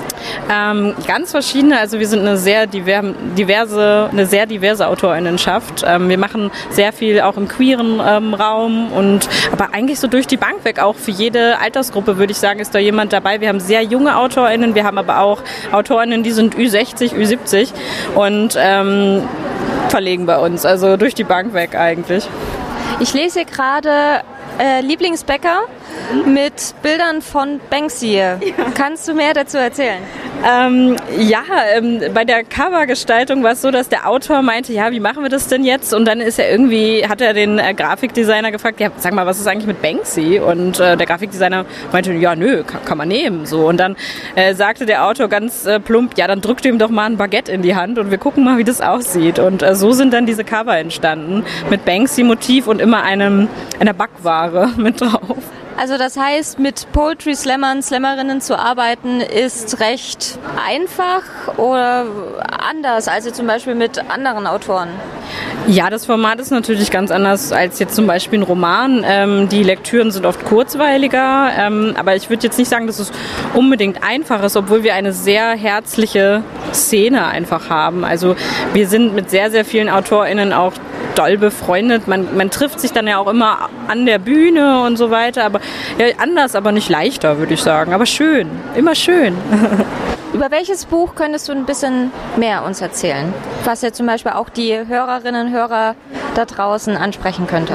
Ähm, ganz verschiedene, also wir sind eine sehr diverse, eine sehr diverse AutorInnenschaft. Ähm, wir machen sehr viel auch im queeren ähm, Raum und aber eigentlich so durch die Bank weg, auch für jede Altersgruppe würde ich sagen, ist da jemand dabei. Wir haben sehr junge AutorInnen, wir haben aber auch AutorInnen, die sind Ü sechzig, Ü siebzig und ähm, verlegen bei uns, also durch die Bank weg eigentlich. Ich lese hier gerade äh, Lieblingsbäcker mit Bildern von Banksy. Ja. Kannst du mehr dazu erzählen? Ähm, ja, ähm, bei der Covergestaltung war es so, dass der Autor meinte, ja, wie machen wir das denn jetzt? Und dann ist er irgendwie, hat er den äh, Grafikdesigner gefragt, ja, sag mal, was ist eigentlich mit Banksy? Und äh, der Grafikdesigner meinte, ja, nö, kann, kann man nehmen. So. Und dann äh, sagte der Autor ganz äh, plump, ja, dann drückt ihm doch mal ein Baguette in die Hand und wir gucken mal, wie das aussieht. Und äh, so sind dann diese Cover entstanden, mit Banksy-Motiv und immer einem, einer Backware mit drauf. Also das heißt, mit Poetry Slammern, Slammerinnen zu arbeiten, ist recht einfach oder anders als zum Beispiel mit anderen Autoren? Ja, das Format ist natürlich ganz anders als jetzt zum Beispiel ein Roman. Ähm, die Lektüren sind oft kurzweiliger, ähm, aber ich würde jetzt nicht sagen, dass es unbedingt einfach ist, obwohl wir eine sehr herzliche Szene einfach haben. Also wir sind mit sehr, sehr vielen AutorInnen auch doll befreundet. Man, man trifft sich dann ja auch immer an der Bühne und so weiter, aber ja, anders, aber nicht leichter, würde ich sagen. Aber schön, immer schön. Über welches Buch könntest du ein bisschen mehr uns erzählen? Was ja zum Beispiel auch die Hörerinnen und Hörer da draußen ansprechen könnte.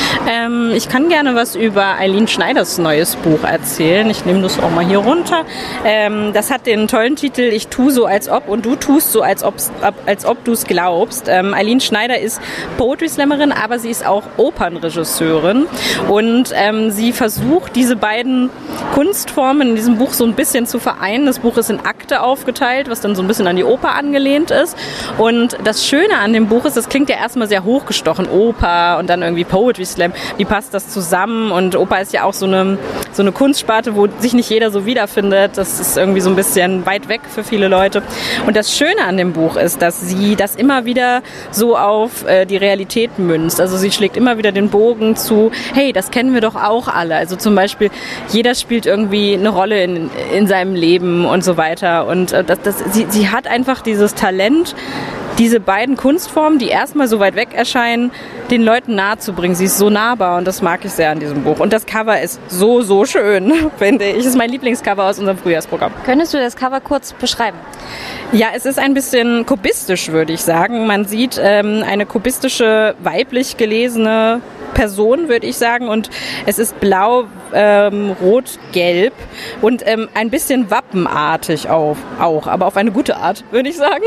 Ähm, ich kann gerne was über Eileen Schneiders neues Buch erzählen. Ich nehme das auch mal hier runter. Ähm, das hat den tollen Titel Ich tu so als ob und du tust so als ob, als ob du es glaubst. Ähm, Eileen Schneider ist Poetry Slammerin, aber sie ist auch Opernregisseurin und ähm, sie versucht, diese beiden Kunstformen in diesem Buch so ein bisschen zu vereinen. Das Buch ist in Akte aufgeteilt, was dann so ein bisschen an die Oper angelehnt ist. Und das Schöne an dem Buch ist, das klingt ja erstmal sehr hochgestochen, Oper und dann irgendwie Poetry Slam. Wie passt das zusammen? Und Oper ist ja auch so eine, so eine Kunstsparte, wo sich nicht jeder so wiederfindet. Das ist irgendwie so ein bisschen weit weg für viele Leute. Und das Schöne an dem Buch ist, dass sie das immer wieder so auf äh, die Realität münzt. Also sie schlägt immer wieder den Bogen zu, hey, das kennen wir doch auch alle. Also zum Beispiel, jeder spielt irgendwie eine Rolle in, in seinem Leben und so weiter. Und äh, das, das, sie, sie hat einfach dieses Talent, diese beiden Kunstformen, die erstmal so weit weg erscheinen, den Leuten nahe zu bringen. Sie ist so nahbar und das mag ich sehr an diesem Buch. Und das Cover ist so, so schön, finde ich. Das ist mein Lieblingscover aus unserem Frühjahrsprogramm. Könntest du das Cover kurz beschreiben? Ja, es ist ein bisschen kubistisch, würde ich sagen. Man sieht ähm, eine kubistische, weiblich gelesene Person, würde ich sagen. Und es ist blau, ähm, rot, gelb und ähm, ein bisschen wappenartig auch, auch, aber auf eine gute Art, würde ich sagen.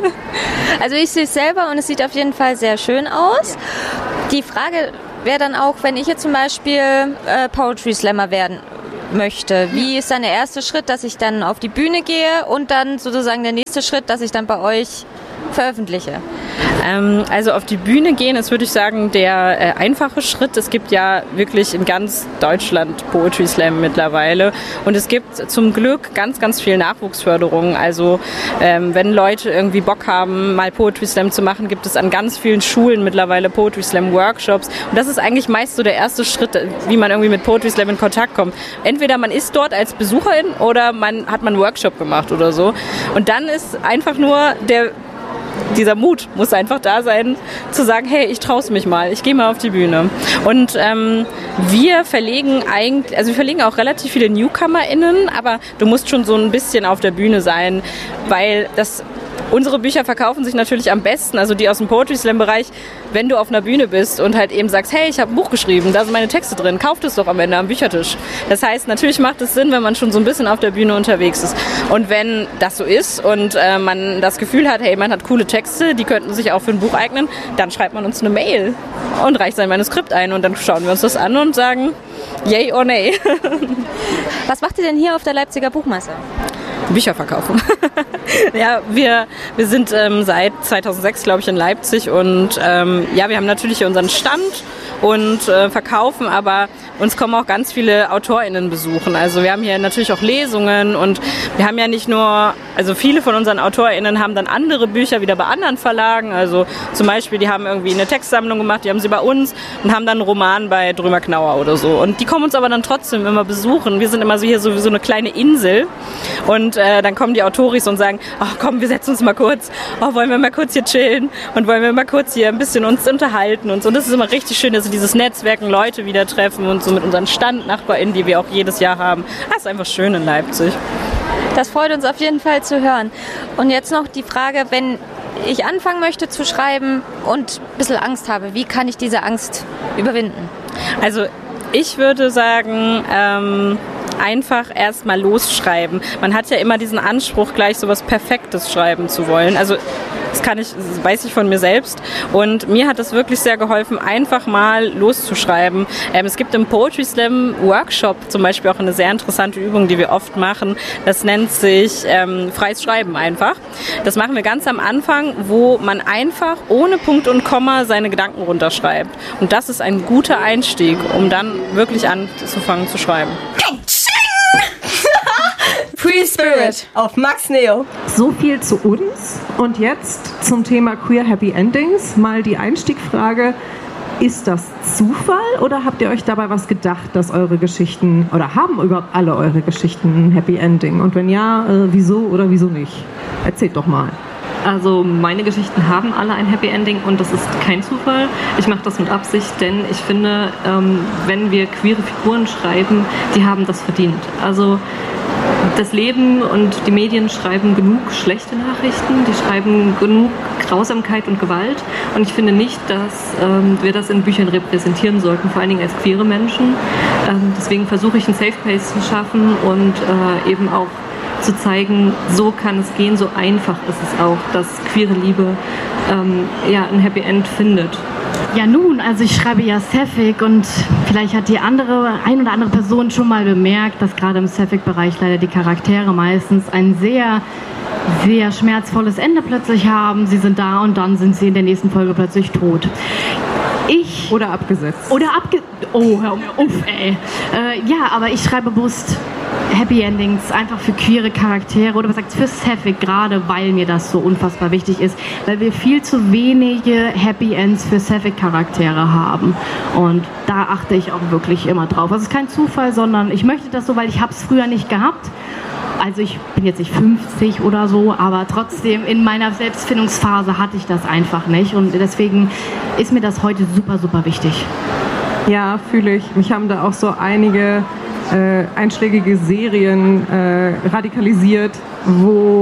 Also ich sehe es selber und es sieht auf jeden Fall sehr schön aus. Die Frage wäre dann auch, wenn ich jetzt zum Beispiel äh, Poetry Slammer werden möchte. Wie ist dann der erste Schritt, dass ich dann auf die Bühne gehe und dann sozusagen der nächste Schritt, dass ich dann bei euch veröffentliche? Ähm, also auf die Bühne gehen ist, würde ich sagen, der äh, einfache Schritt. Es gibt ja wirklich in ganz Deutschland Poetry Slam mittlerweile und es gibt zum Glück ganz, ganz viel Nachwuchsförderung. Also ähm, wenn Leute irgendwie Bock haben, mal Poetry Slam zu machen, gibt es an ganz vielen Schulen mittlerweile Poetry Slam Workshops und das ist eigentlich meist so der erste Schritt, wie man irgendwie mit Poetry Slam in Kontakt kommt. Entweder man ist dort als Besucherin oder man hat mal einen Workshop gemacht oder so und dann ist einfach nur der dieser Mut muss einfach da sein, zu sagen, hey, ich traue es mich mal, ich gehe mal auf die Bühne. Und ähm, wir verlegen eigentlich, also wir verlegen auch relativ viele NewcomerInnen, aber du musst schon so ein bisschen auf der Bühne sein, weil das unsere Bücher verkaufen sich natürlich am besten, also die aus dem Poetry Slam Bereich, wenn du auf einer Bühne bist und halt eben sagst, hey, ich habe ein Buch geschrieben, da sind meine Texte drin, kauft es doch am Ende am Büchertisch. Das heißt, natürlich macht es Sinn, wenn man schon so ein bisschen auf der Bühne unterwegs ist. Und wenn das so ist und äh, man das Gefühl hat, hey, man hat coole Texte, die könnten sich auch für ein Buch eignen, dann schreibt man uns eine Mail und reicht sein Manuskript ein und dann schauen wir uns das an und sagen, yay or nay. Was macht ihr denn hier auf der Leipziger Buchmesse? Bücher verkaufen. Ja, wir, wir sind ähm, seit zweitausendsechs, glaube ich, in Leipzig und ähm, ja, wir haben natürlich hier unseren Stand und äh, verkaufen, aber uns kommen auch ganz viele AutorInnen besuchen. Also wir haben hier natürlich auch Lesungen und wir haben ja nicht nur, also viele von unseren AutorInnen haben dann andere Bücher wieder bei anderen Verlagen. Also zum Beispiel, die haben irgendwie eine Textsammlung gemacht, die haben sie bei uns und haben dann einen Roman bei Drömer Knauer oder so. Und die kommen uns aber dann trotzdem immer besuchen. Wir sind immer so hier so wie so eine kleine Insel und äh, dann kommen die Autoris und sagen, ach komm, wir setzen uns mal kurz, oh, wollen wir mal kurz hier chillen und wollen wir mal kurz hier ein bisschen uns unterhalten und so. Und das ist immer richtig schön, dass sie dieses Netzwerken, Leute wieder treffen und so mit unseren StandnachbarInnen, die wir auch jedes Jahr haben. Das ist einfach schön in Leipzig. Das freut uns auf jeden Fall zu hören. Und jetzt noch die Frage, wenn ich anfangen möchte zu schreiben und ein bisschen Angst habe, wie kann ich diese Angst überwinden? Also ich würde sagen, ähm, einfach erstmal losschreiben. Man hat ja immer diesen Anspruch, gleich so was Perfektes schreiben zu wollen. Also das kann ich, das weiß ich von mir selbst. Und mir hat es wirklich sehr geholfen, einfach mal loszuschreiben. Ähm, es gibt im Poetry Slam Workshop zum Beispiel auch eine sehr interessante Übung, die wir oft machen. Das nennt sich ähm, freies Schreiben einfach. Das machen wir ganz am Anfang, wo man einfach ohne Punkt und Komma seine Gedanken runterschreibt. Und das ist ein guter Einstieg, um dann wirklich anzufangen zu schreiben. Free Spirit auf Max Neo. So viel zu uns. Und jetzt zum Thema Queer Happy Endings. Mal die Einstiegfrage. Ist das Zufall oder habt ihr euch dabei was gedacht, dass eure Geschichten, oder haben überhaupt alle eure Geschichten ein Happy Ending? Und wenn ja, äh, wieso oder wieso nicht? Erzählt doch mal. Also meine Geschichten haben alle ein Happy Ending und das ist kein Zufall. Ich mache das mit Absicht, denn ich finde, ähm, wenn wir queere Figuren schreiben, die haben das verdient. Also das Leben und die Medien schreiben genug schlechte Nachrichten, die schreiben genug Grausamkeit und Gewalt und ich finde nicht, dass ähm, wir das in Büchern repräsentieren sollten, vor allen Dingen als queere Menschen. Ähm, deswegen versuche ich einen Safe Place zu schaffen und äh, eben auch zu zeigen, so kann es gehen, so einfach ist es auch, dass queere Liebe ähm, ja, ein Happy End findet. Ja nun, also ich schreibe ja Sapphic und vielleicht hat die andere, ein oder andere Person schon mal bemerkt, dass gerade im Sapphic-Bereich leider die Charaktere meistens ein sehr, sehr schmerzvolles Ende plötzlich haben. Sie sind da und dann sind sie in der nächsten Folge plötzlich tot. Ich... Oder abgesetzt. Oder abge... Oh, hör auf, ey. Äh, ja, aber ich schreibe bewusst Happy Endings einfach für queere Charaktere oder was sagt für Sapphic, gerade weil mir das so unfassbar wichtig ist, weil wir viel zu wenige Happy Ends für Sapphic Charaktere haben und da achte ich auch wirklich immer drauf. Also es ist kein Zufall, sondern ich möchte das so, weil ich habe es früher nicht gehabt. Also ich bin jetzt nicht fünfzig oder so, aber trotzdem in meiner Selbstfindungsphase hatte ich das einfach nicht und deswegen ist mir das heute super, super wichtig. Ja, fühle ich. Mich haben da auch so einige äh, einschlägige Serien äh, radikalisiert, wo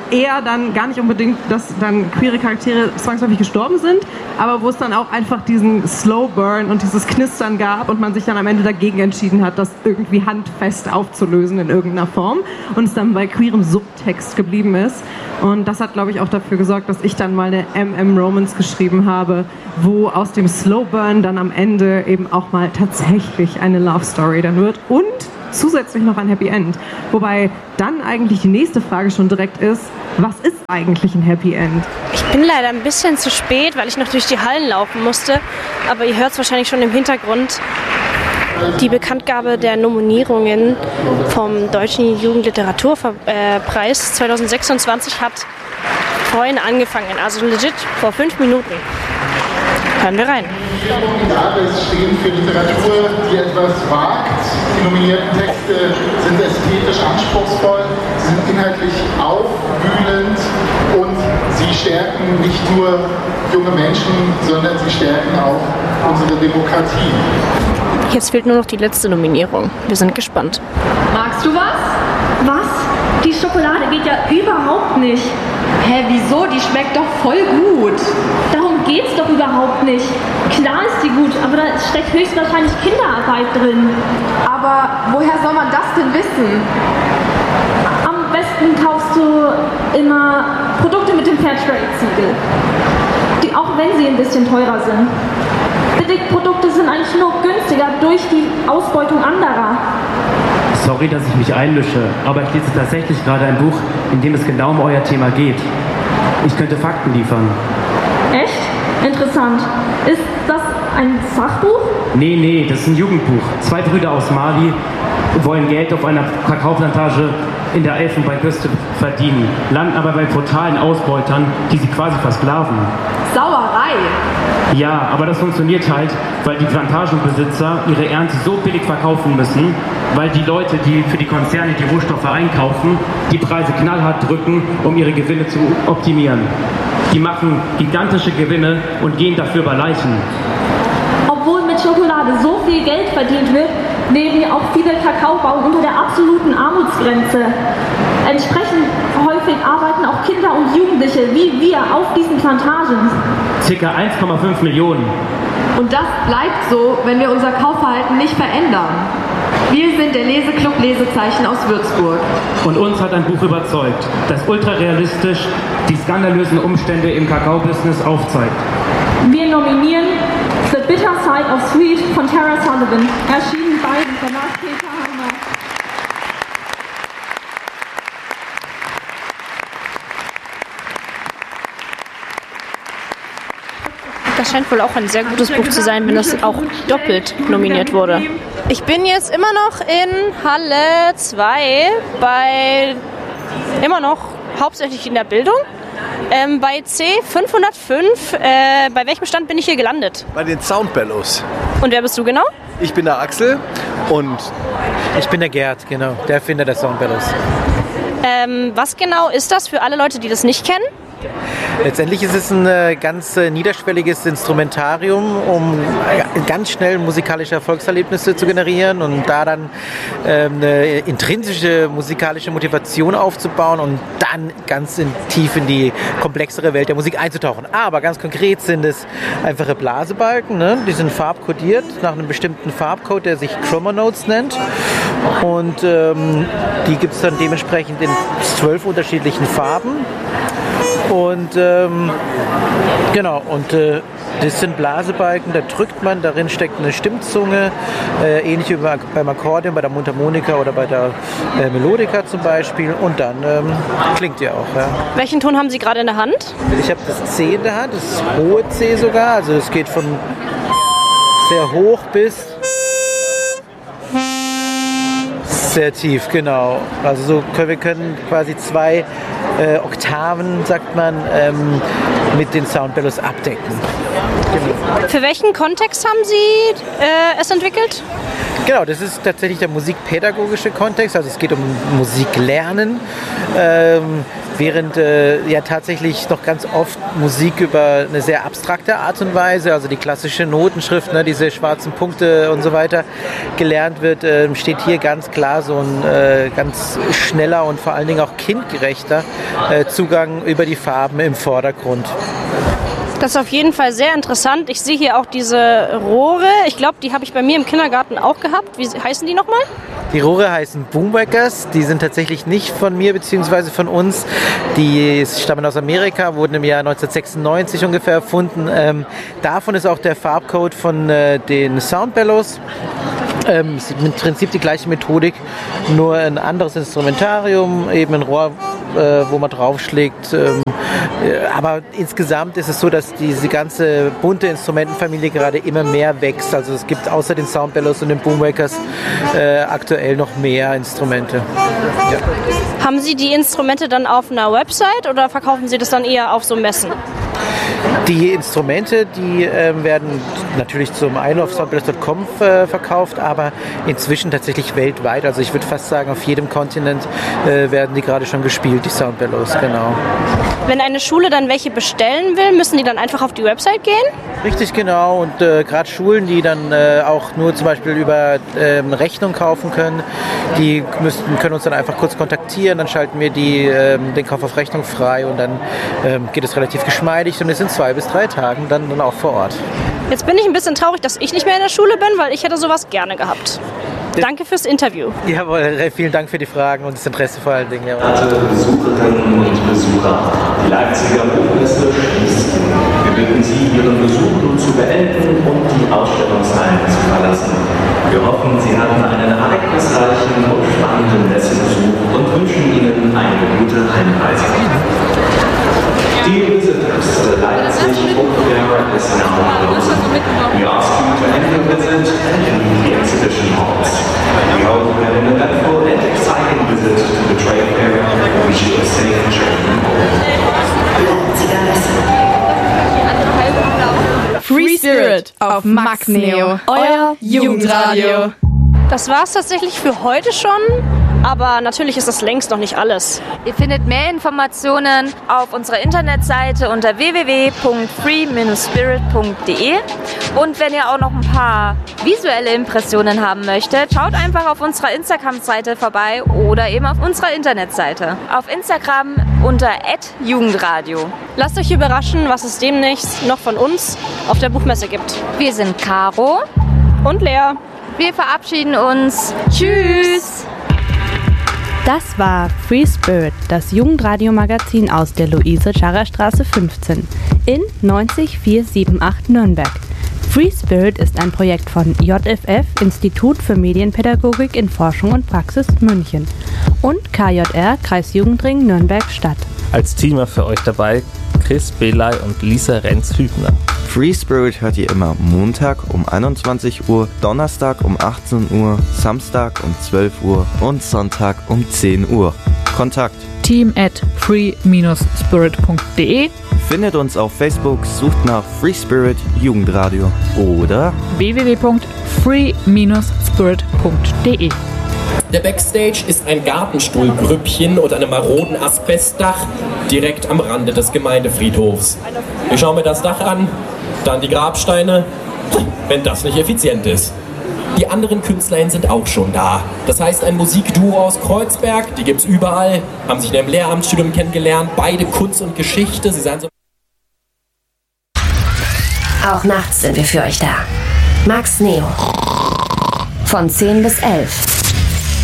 eher dann gar nicht unbedingt, dass dann queere Charaktere zwangsläufig gestorben sind, aber wo es dann auch einfach diesen Slow Burn und dieses Knistern gab und man sich dann am Ende dagegen entschieden hat, das irgendwie handfest aufzulösen in irgendeiner Form und es dann bei queerem Subtext geblieben ist. Und das hat, glaube ich, auch dafür gesorgt, dass ich dann mal eine M M Romance geschrieben habe, wo aus dem Slow Burn dann am Ende eben auch mal tatsächlich eine Love Story dann wird und zusätzlich noch ein Happy End. Wobei dann eigentlich die nächste Frage schon direkt ist, was ist eigentlich ein Happy End? Ich bin leider ein bisschen zu spät, weil ich noch durch die Hallen laufen musste, aber ihr hört es wahrscheinlich schon im Hintergrund. Die Bekanntgabe der Nominierungen vom Deutschen Jugendliteraturpreis zwanzig sechsundzwanzig hat vorhin angefangen, also legit vor fünf Minuten. Hören wir rein. Die Jahres stehen für Literatur, die etwas wagt. Die nominierten Texte sind ästhetisch anspruchsvoll, sie sind inhaltlich aufwühlend und sie stärken nicht nur junge Menschen, sondern sie stärken auch unsere Demokratie. Jetzt fehlt nur noch die letzte Nominierung. Wir sind gespannt. Magst du was? Was? Die Schokolade geht ja überhaupt nicht. Hä, wieso? Die schmeckt doch voll gut. Darum geht's doch überhaupt nicht. Klar ist die gut, aber da steckt höchstwahrscheinlich Kinderarbeit drin. Aber woher soll man das denn wissen? Am besten kaufst du immer Produkte mit dem Fairtrade-Siegel. Die, auch wenn sie ein bisschen teurer sind. Billigprodukte sind eigentlich nur günstiger durch die Ausbeutung anderer. Sorry, dass ich mich einmische, aber ich lese tatsächlich gerade ein Buch, in dem es genau um euer Thema geht. Ich könnte Fakten liefern. Echt? Interessant. Ist das ein Sachbuch? Nee, nee, das ist ein Jugendbuch. Zwei Brüder aus Mali wollen Geld auf einer Kakaoplantage in der Elfenbeinküste verdienen, landen aber bei brutalen Ausbeutern, die sie quasi versklaven. Sauerei! Ja, aber das funktioniert halt, weil die Plantagenbesitzer ihre Ernte so billig verkaufen müssen, weil die Leute, die für die Konzerne die Rohstoffe einkaufen, die Preise knallhart drücken, um ihre Gewinne zu optimieren. Die machen gigantische Gewinne und gehen dafür über Leichen. Obwohl mit Schokolade so viel Geld verdient wird, leben ja auch viele Kakaobauern unter der absoluten Armutsgrenze. Entsprechend häufig arbeiten auch Kinder und Jugendliche wie wir auf diesen Plantagen. Circa eins Komma fünf Millionen. Und das bleibt so, wenn wir unser Kaufverhalten nicht verändern. Wir sind der Leseclub Lesezeichen aus Würzburg. Und uns hat ein Buch überzeugt, das ultrarealistisch die skandalösen Umstände im Kakao-Business aufzeigt. Wir nominieren The Bitter Side of Sweet von Tara Sullivan, erschienen bei dem Verlag Peter Hammer. Das scheint wohl auch ein sehr gutes Buch zu sein, wenn es auch doppelt nominiert wurde. Ich bin jetzt immer noch in Halle zwei, bei immer noch hauptsächlich in der Bildung. Ähm, bei C fünfhundertfünf, äh, bei welchem Stand bin ich hier gelandet? Bei den Soundbellows. Und wer bist du genau? Ich bin der Axel und ich bin der Gerd, genau, der Erfinder der Soundbellows. Ähm, was genau ist das für alle Leute, die das nicht kennen? Letztendlich ist es ein äh, ganz äh, niederschwelliges Instrumentarium, um äh, ganz schnell musikalische Erfolgserlebnisse zu generieren und da dann äh, eine intrinsische musikalische Motivation aufzubauen und dann ganz in, tief in die komplexere Welt der Musik einzutauchen. Aber ganz konkret sind es einfache Blasebalken, ne? Die sind farbkodiert nach einem bestimmten Farbcode, der sich Chroma Notes nennt. Und ähm, die gibt es dann dementsprechend in zwölf unterschiedlichen Farben. Und ähm, genau, und äh, das sind Blasebalken, da drückt man, darin steckt eine Stimmzunge, äh, ähnlich wie beim Akkordeon, bei der Mundharmonika oder bei der äh, Melodika zum Beispiel, und dann ähm, klingt die auch. Ja. Welchen Ton haben Sie gerade in der Hand? Ich habe das C in der Hand, das hohe C sogar, also es geht von sehr hoch bis sehr tief, genau. Also so können wir können quasi zwei äh, Oktaven, sagt man, ähm, mit den Soundbellows abdecken. Genau. Für welchen Kontext haben Sie äh, es entwickelt? Genau, das ist tatsächlich der musikpädagogische Kontext, also es geht um Musiklernen, ähm, während äh, ja tatsächlich noch ganz oft Musik über eine sehr abstrakte Art und Weise, also die klassische Notenschrift, ne, diese schwarzen Punkte und so weiter, gelernt wird, äh, steht hier ganz klar so ein äh, ganz schneller und vor allen Dingen auch kindgerechter äh, Zugang über die Farben im Vordergrund. Das ist auf jeden Fall sehr interessant. Ich sehe hier auch diese Rohre. Ich glaube, die habe ich bei mir im Kindergarten auch gehabt. Wie heißen die nochmal? Die Rohre heißen Boomwackers. Die sind tatsächlich nicht von mir bzw. von uns. Die stammen aus Amerika, wurden im Jahr neunzehnhundertsechsundneunzig ungefähr erfunden. Ähm, davon ist auch der Farbcode von äh, den Soundbellows. Ähm, es ist im Prinzip die gleiche Methodik, nur ein anderes Instrumentarium, eben ein Rohr, äh, wo man draufschlägt. Ähm, äh, aber insgesamt ist es so, dass diese ganze bunte Instrumentenfamilie gerade immer mehr wächst. Also es gibt außer den Soundbellows und den Boomwackers äh, aktuell noch mehr Instrumente. Ja. Haben Sie die Instrumente dann auf einer Website oder verkaufen Sie das dann eher auf so Messen? Die Instrumente, die äh, werden natürlich zum einen auf soundbellows Punkt com äh, verkauft, aber inzwischen tatsächlich weltweit. Also ich würde fast sagen, auf jedem Kontinent äh, werden die gerade schon gespielt, die Soundbellows, genau. Wenn eine Schule dann welche bestellen will, müssen die dann einfach auf die Website gehen? Richtig, genau. Und äh, gerade Schulen, die dann äh, auch nur zum Beispiel über ähm, Rechnung kaufen können, die müssen, können uns dann einfach kurz kontaktieren, dann schalten wir die, ähm, den Kauf auf Rechnung frei und dann ähm, geht es relativ geschmeidig und es sind zwei bis drei Tagen dann, dann auch vor Ort. Jetzt bin ich ein bisschen traurig, dass ich nicht mehr in der Schule bin, weil ich hätte sowas gerne gehabt. Danke fürs Interview. Jawohl, vielen Dank für die Fragen und das Interesse vor allen Dingen. Verehrte Besucherinnen und Besucher, die Leipziger Buchmesse schließt. Wir bitten Sie, Ihren Besuch nun zu beenden und die Ausstellungshallen zu verlassen. Wir hoffen, Sie hatten einen ereignisreichen und spannenden Messebesuch und wünschen Ihnen eine gute Heimreise. Dear visitors, the Leipzig Book Fair is now closed. We ask you to end your visit in the exhibition halls. We hope you had an eventful and exciting visit to the trade fair. We wish you a safe journey home. Free Spirit auf Max Neo, euer Jugendradio. Das war's tatsächlich für heute schon. Aber natürlich ist das längst noch nicht alles. Ihr findet mehr Informationen auf unserer Internetseite unter w w w punkt free spirit punkt d e. Und wenn ihr auch noch ein paar visuelle Impressionen haben möchtet, schaut einfach auf unserer Instagram-Seite vorbei oder eben auf unserer Internetseite. Auf Instagram unter at jugendradio. Lasst euch überraschen, was es demnächst noch von uns auf der Buchmesse gibt. Wir sind Caro und Lea. Wir verabschieden uns. Tschüss! Das war Free Spirit, das Jugendradio-Magazin aus der Luise-Scharrer-Straße fünfzehn in neunzig vierhundertachtzig Nürnberg. Free Spirit ist ein Projekt von J F F, Institut für Medienpädagogik in Forschung und Praxis München und K J R, Kreisjugendring Nürnberg-Stadt. Als Teamer für euch dabei Chris Belay und Lisa Renz-Hübner. Free Spirit hört ihr immer Montag um einundzwanzig Uhr, Donnerstag um achtzehn Uhr, Samstag um zwölf Uhr und Sonntag um zehn Uhr. Kontakt team at free spirit punkt d e. Findet uns auf Facebook, sucht nach Free Spirit Jugendradio oder w w w punkt free spirit punkt d e. Der Backstage ist ein Gartenstuhlgrüppchen und einem maroden Asbestdach direkt am Rande des Gemeindefriedhofs. Ich schaue mir das Dach an, dann die Grabsteine, wenn das nicht effizient ist. Die anderen KünstlerInnen sind auch schon da. Das heißt, ein Musikduo aus Kreuzberg, die gibt's überall, haben sich in einem Lehramtsstudium kennengelernt, beide Kunst und Geschichte. Sie seien so Auch nachts sind wir für euch da. Max Neo. Von zehn bis elf.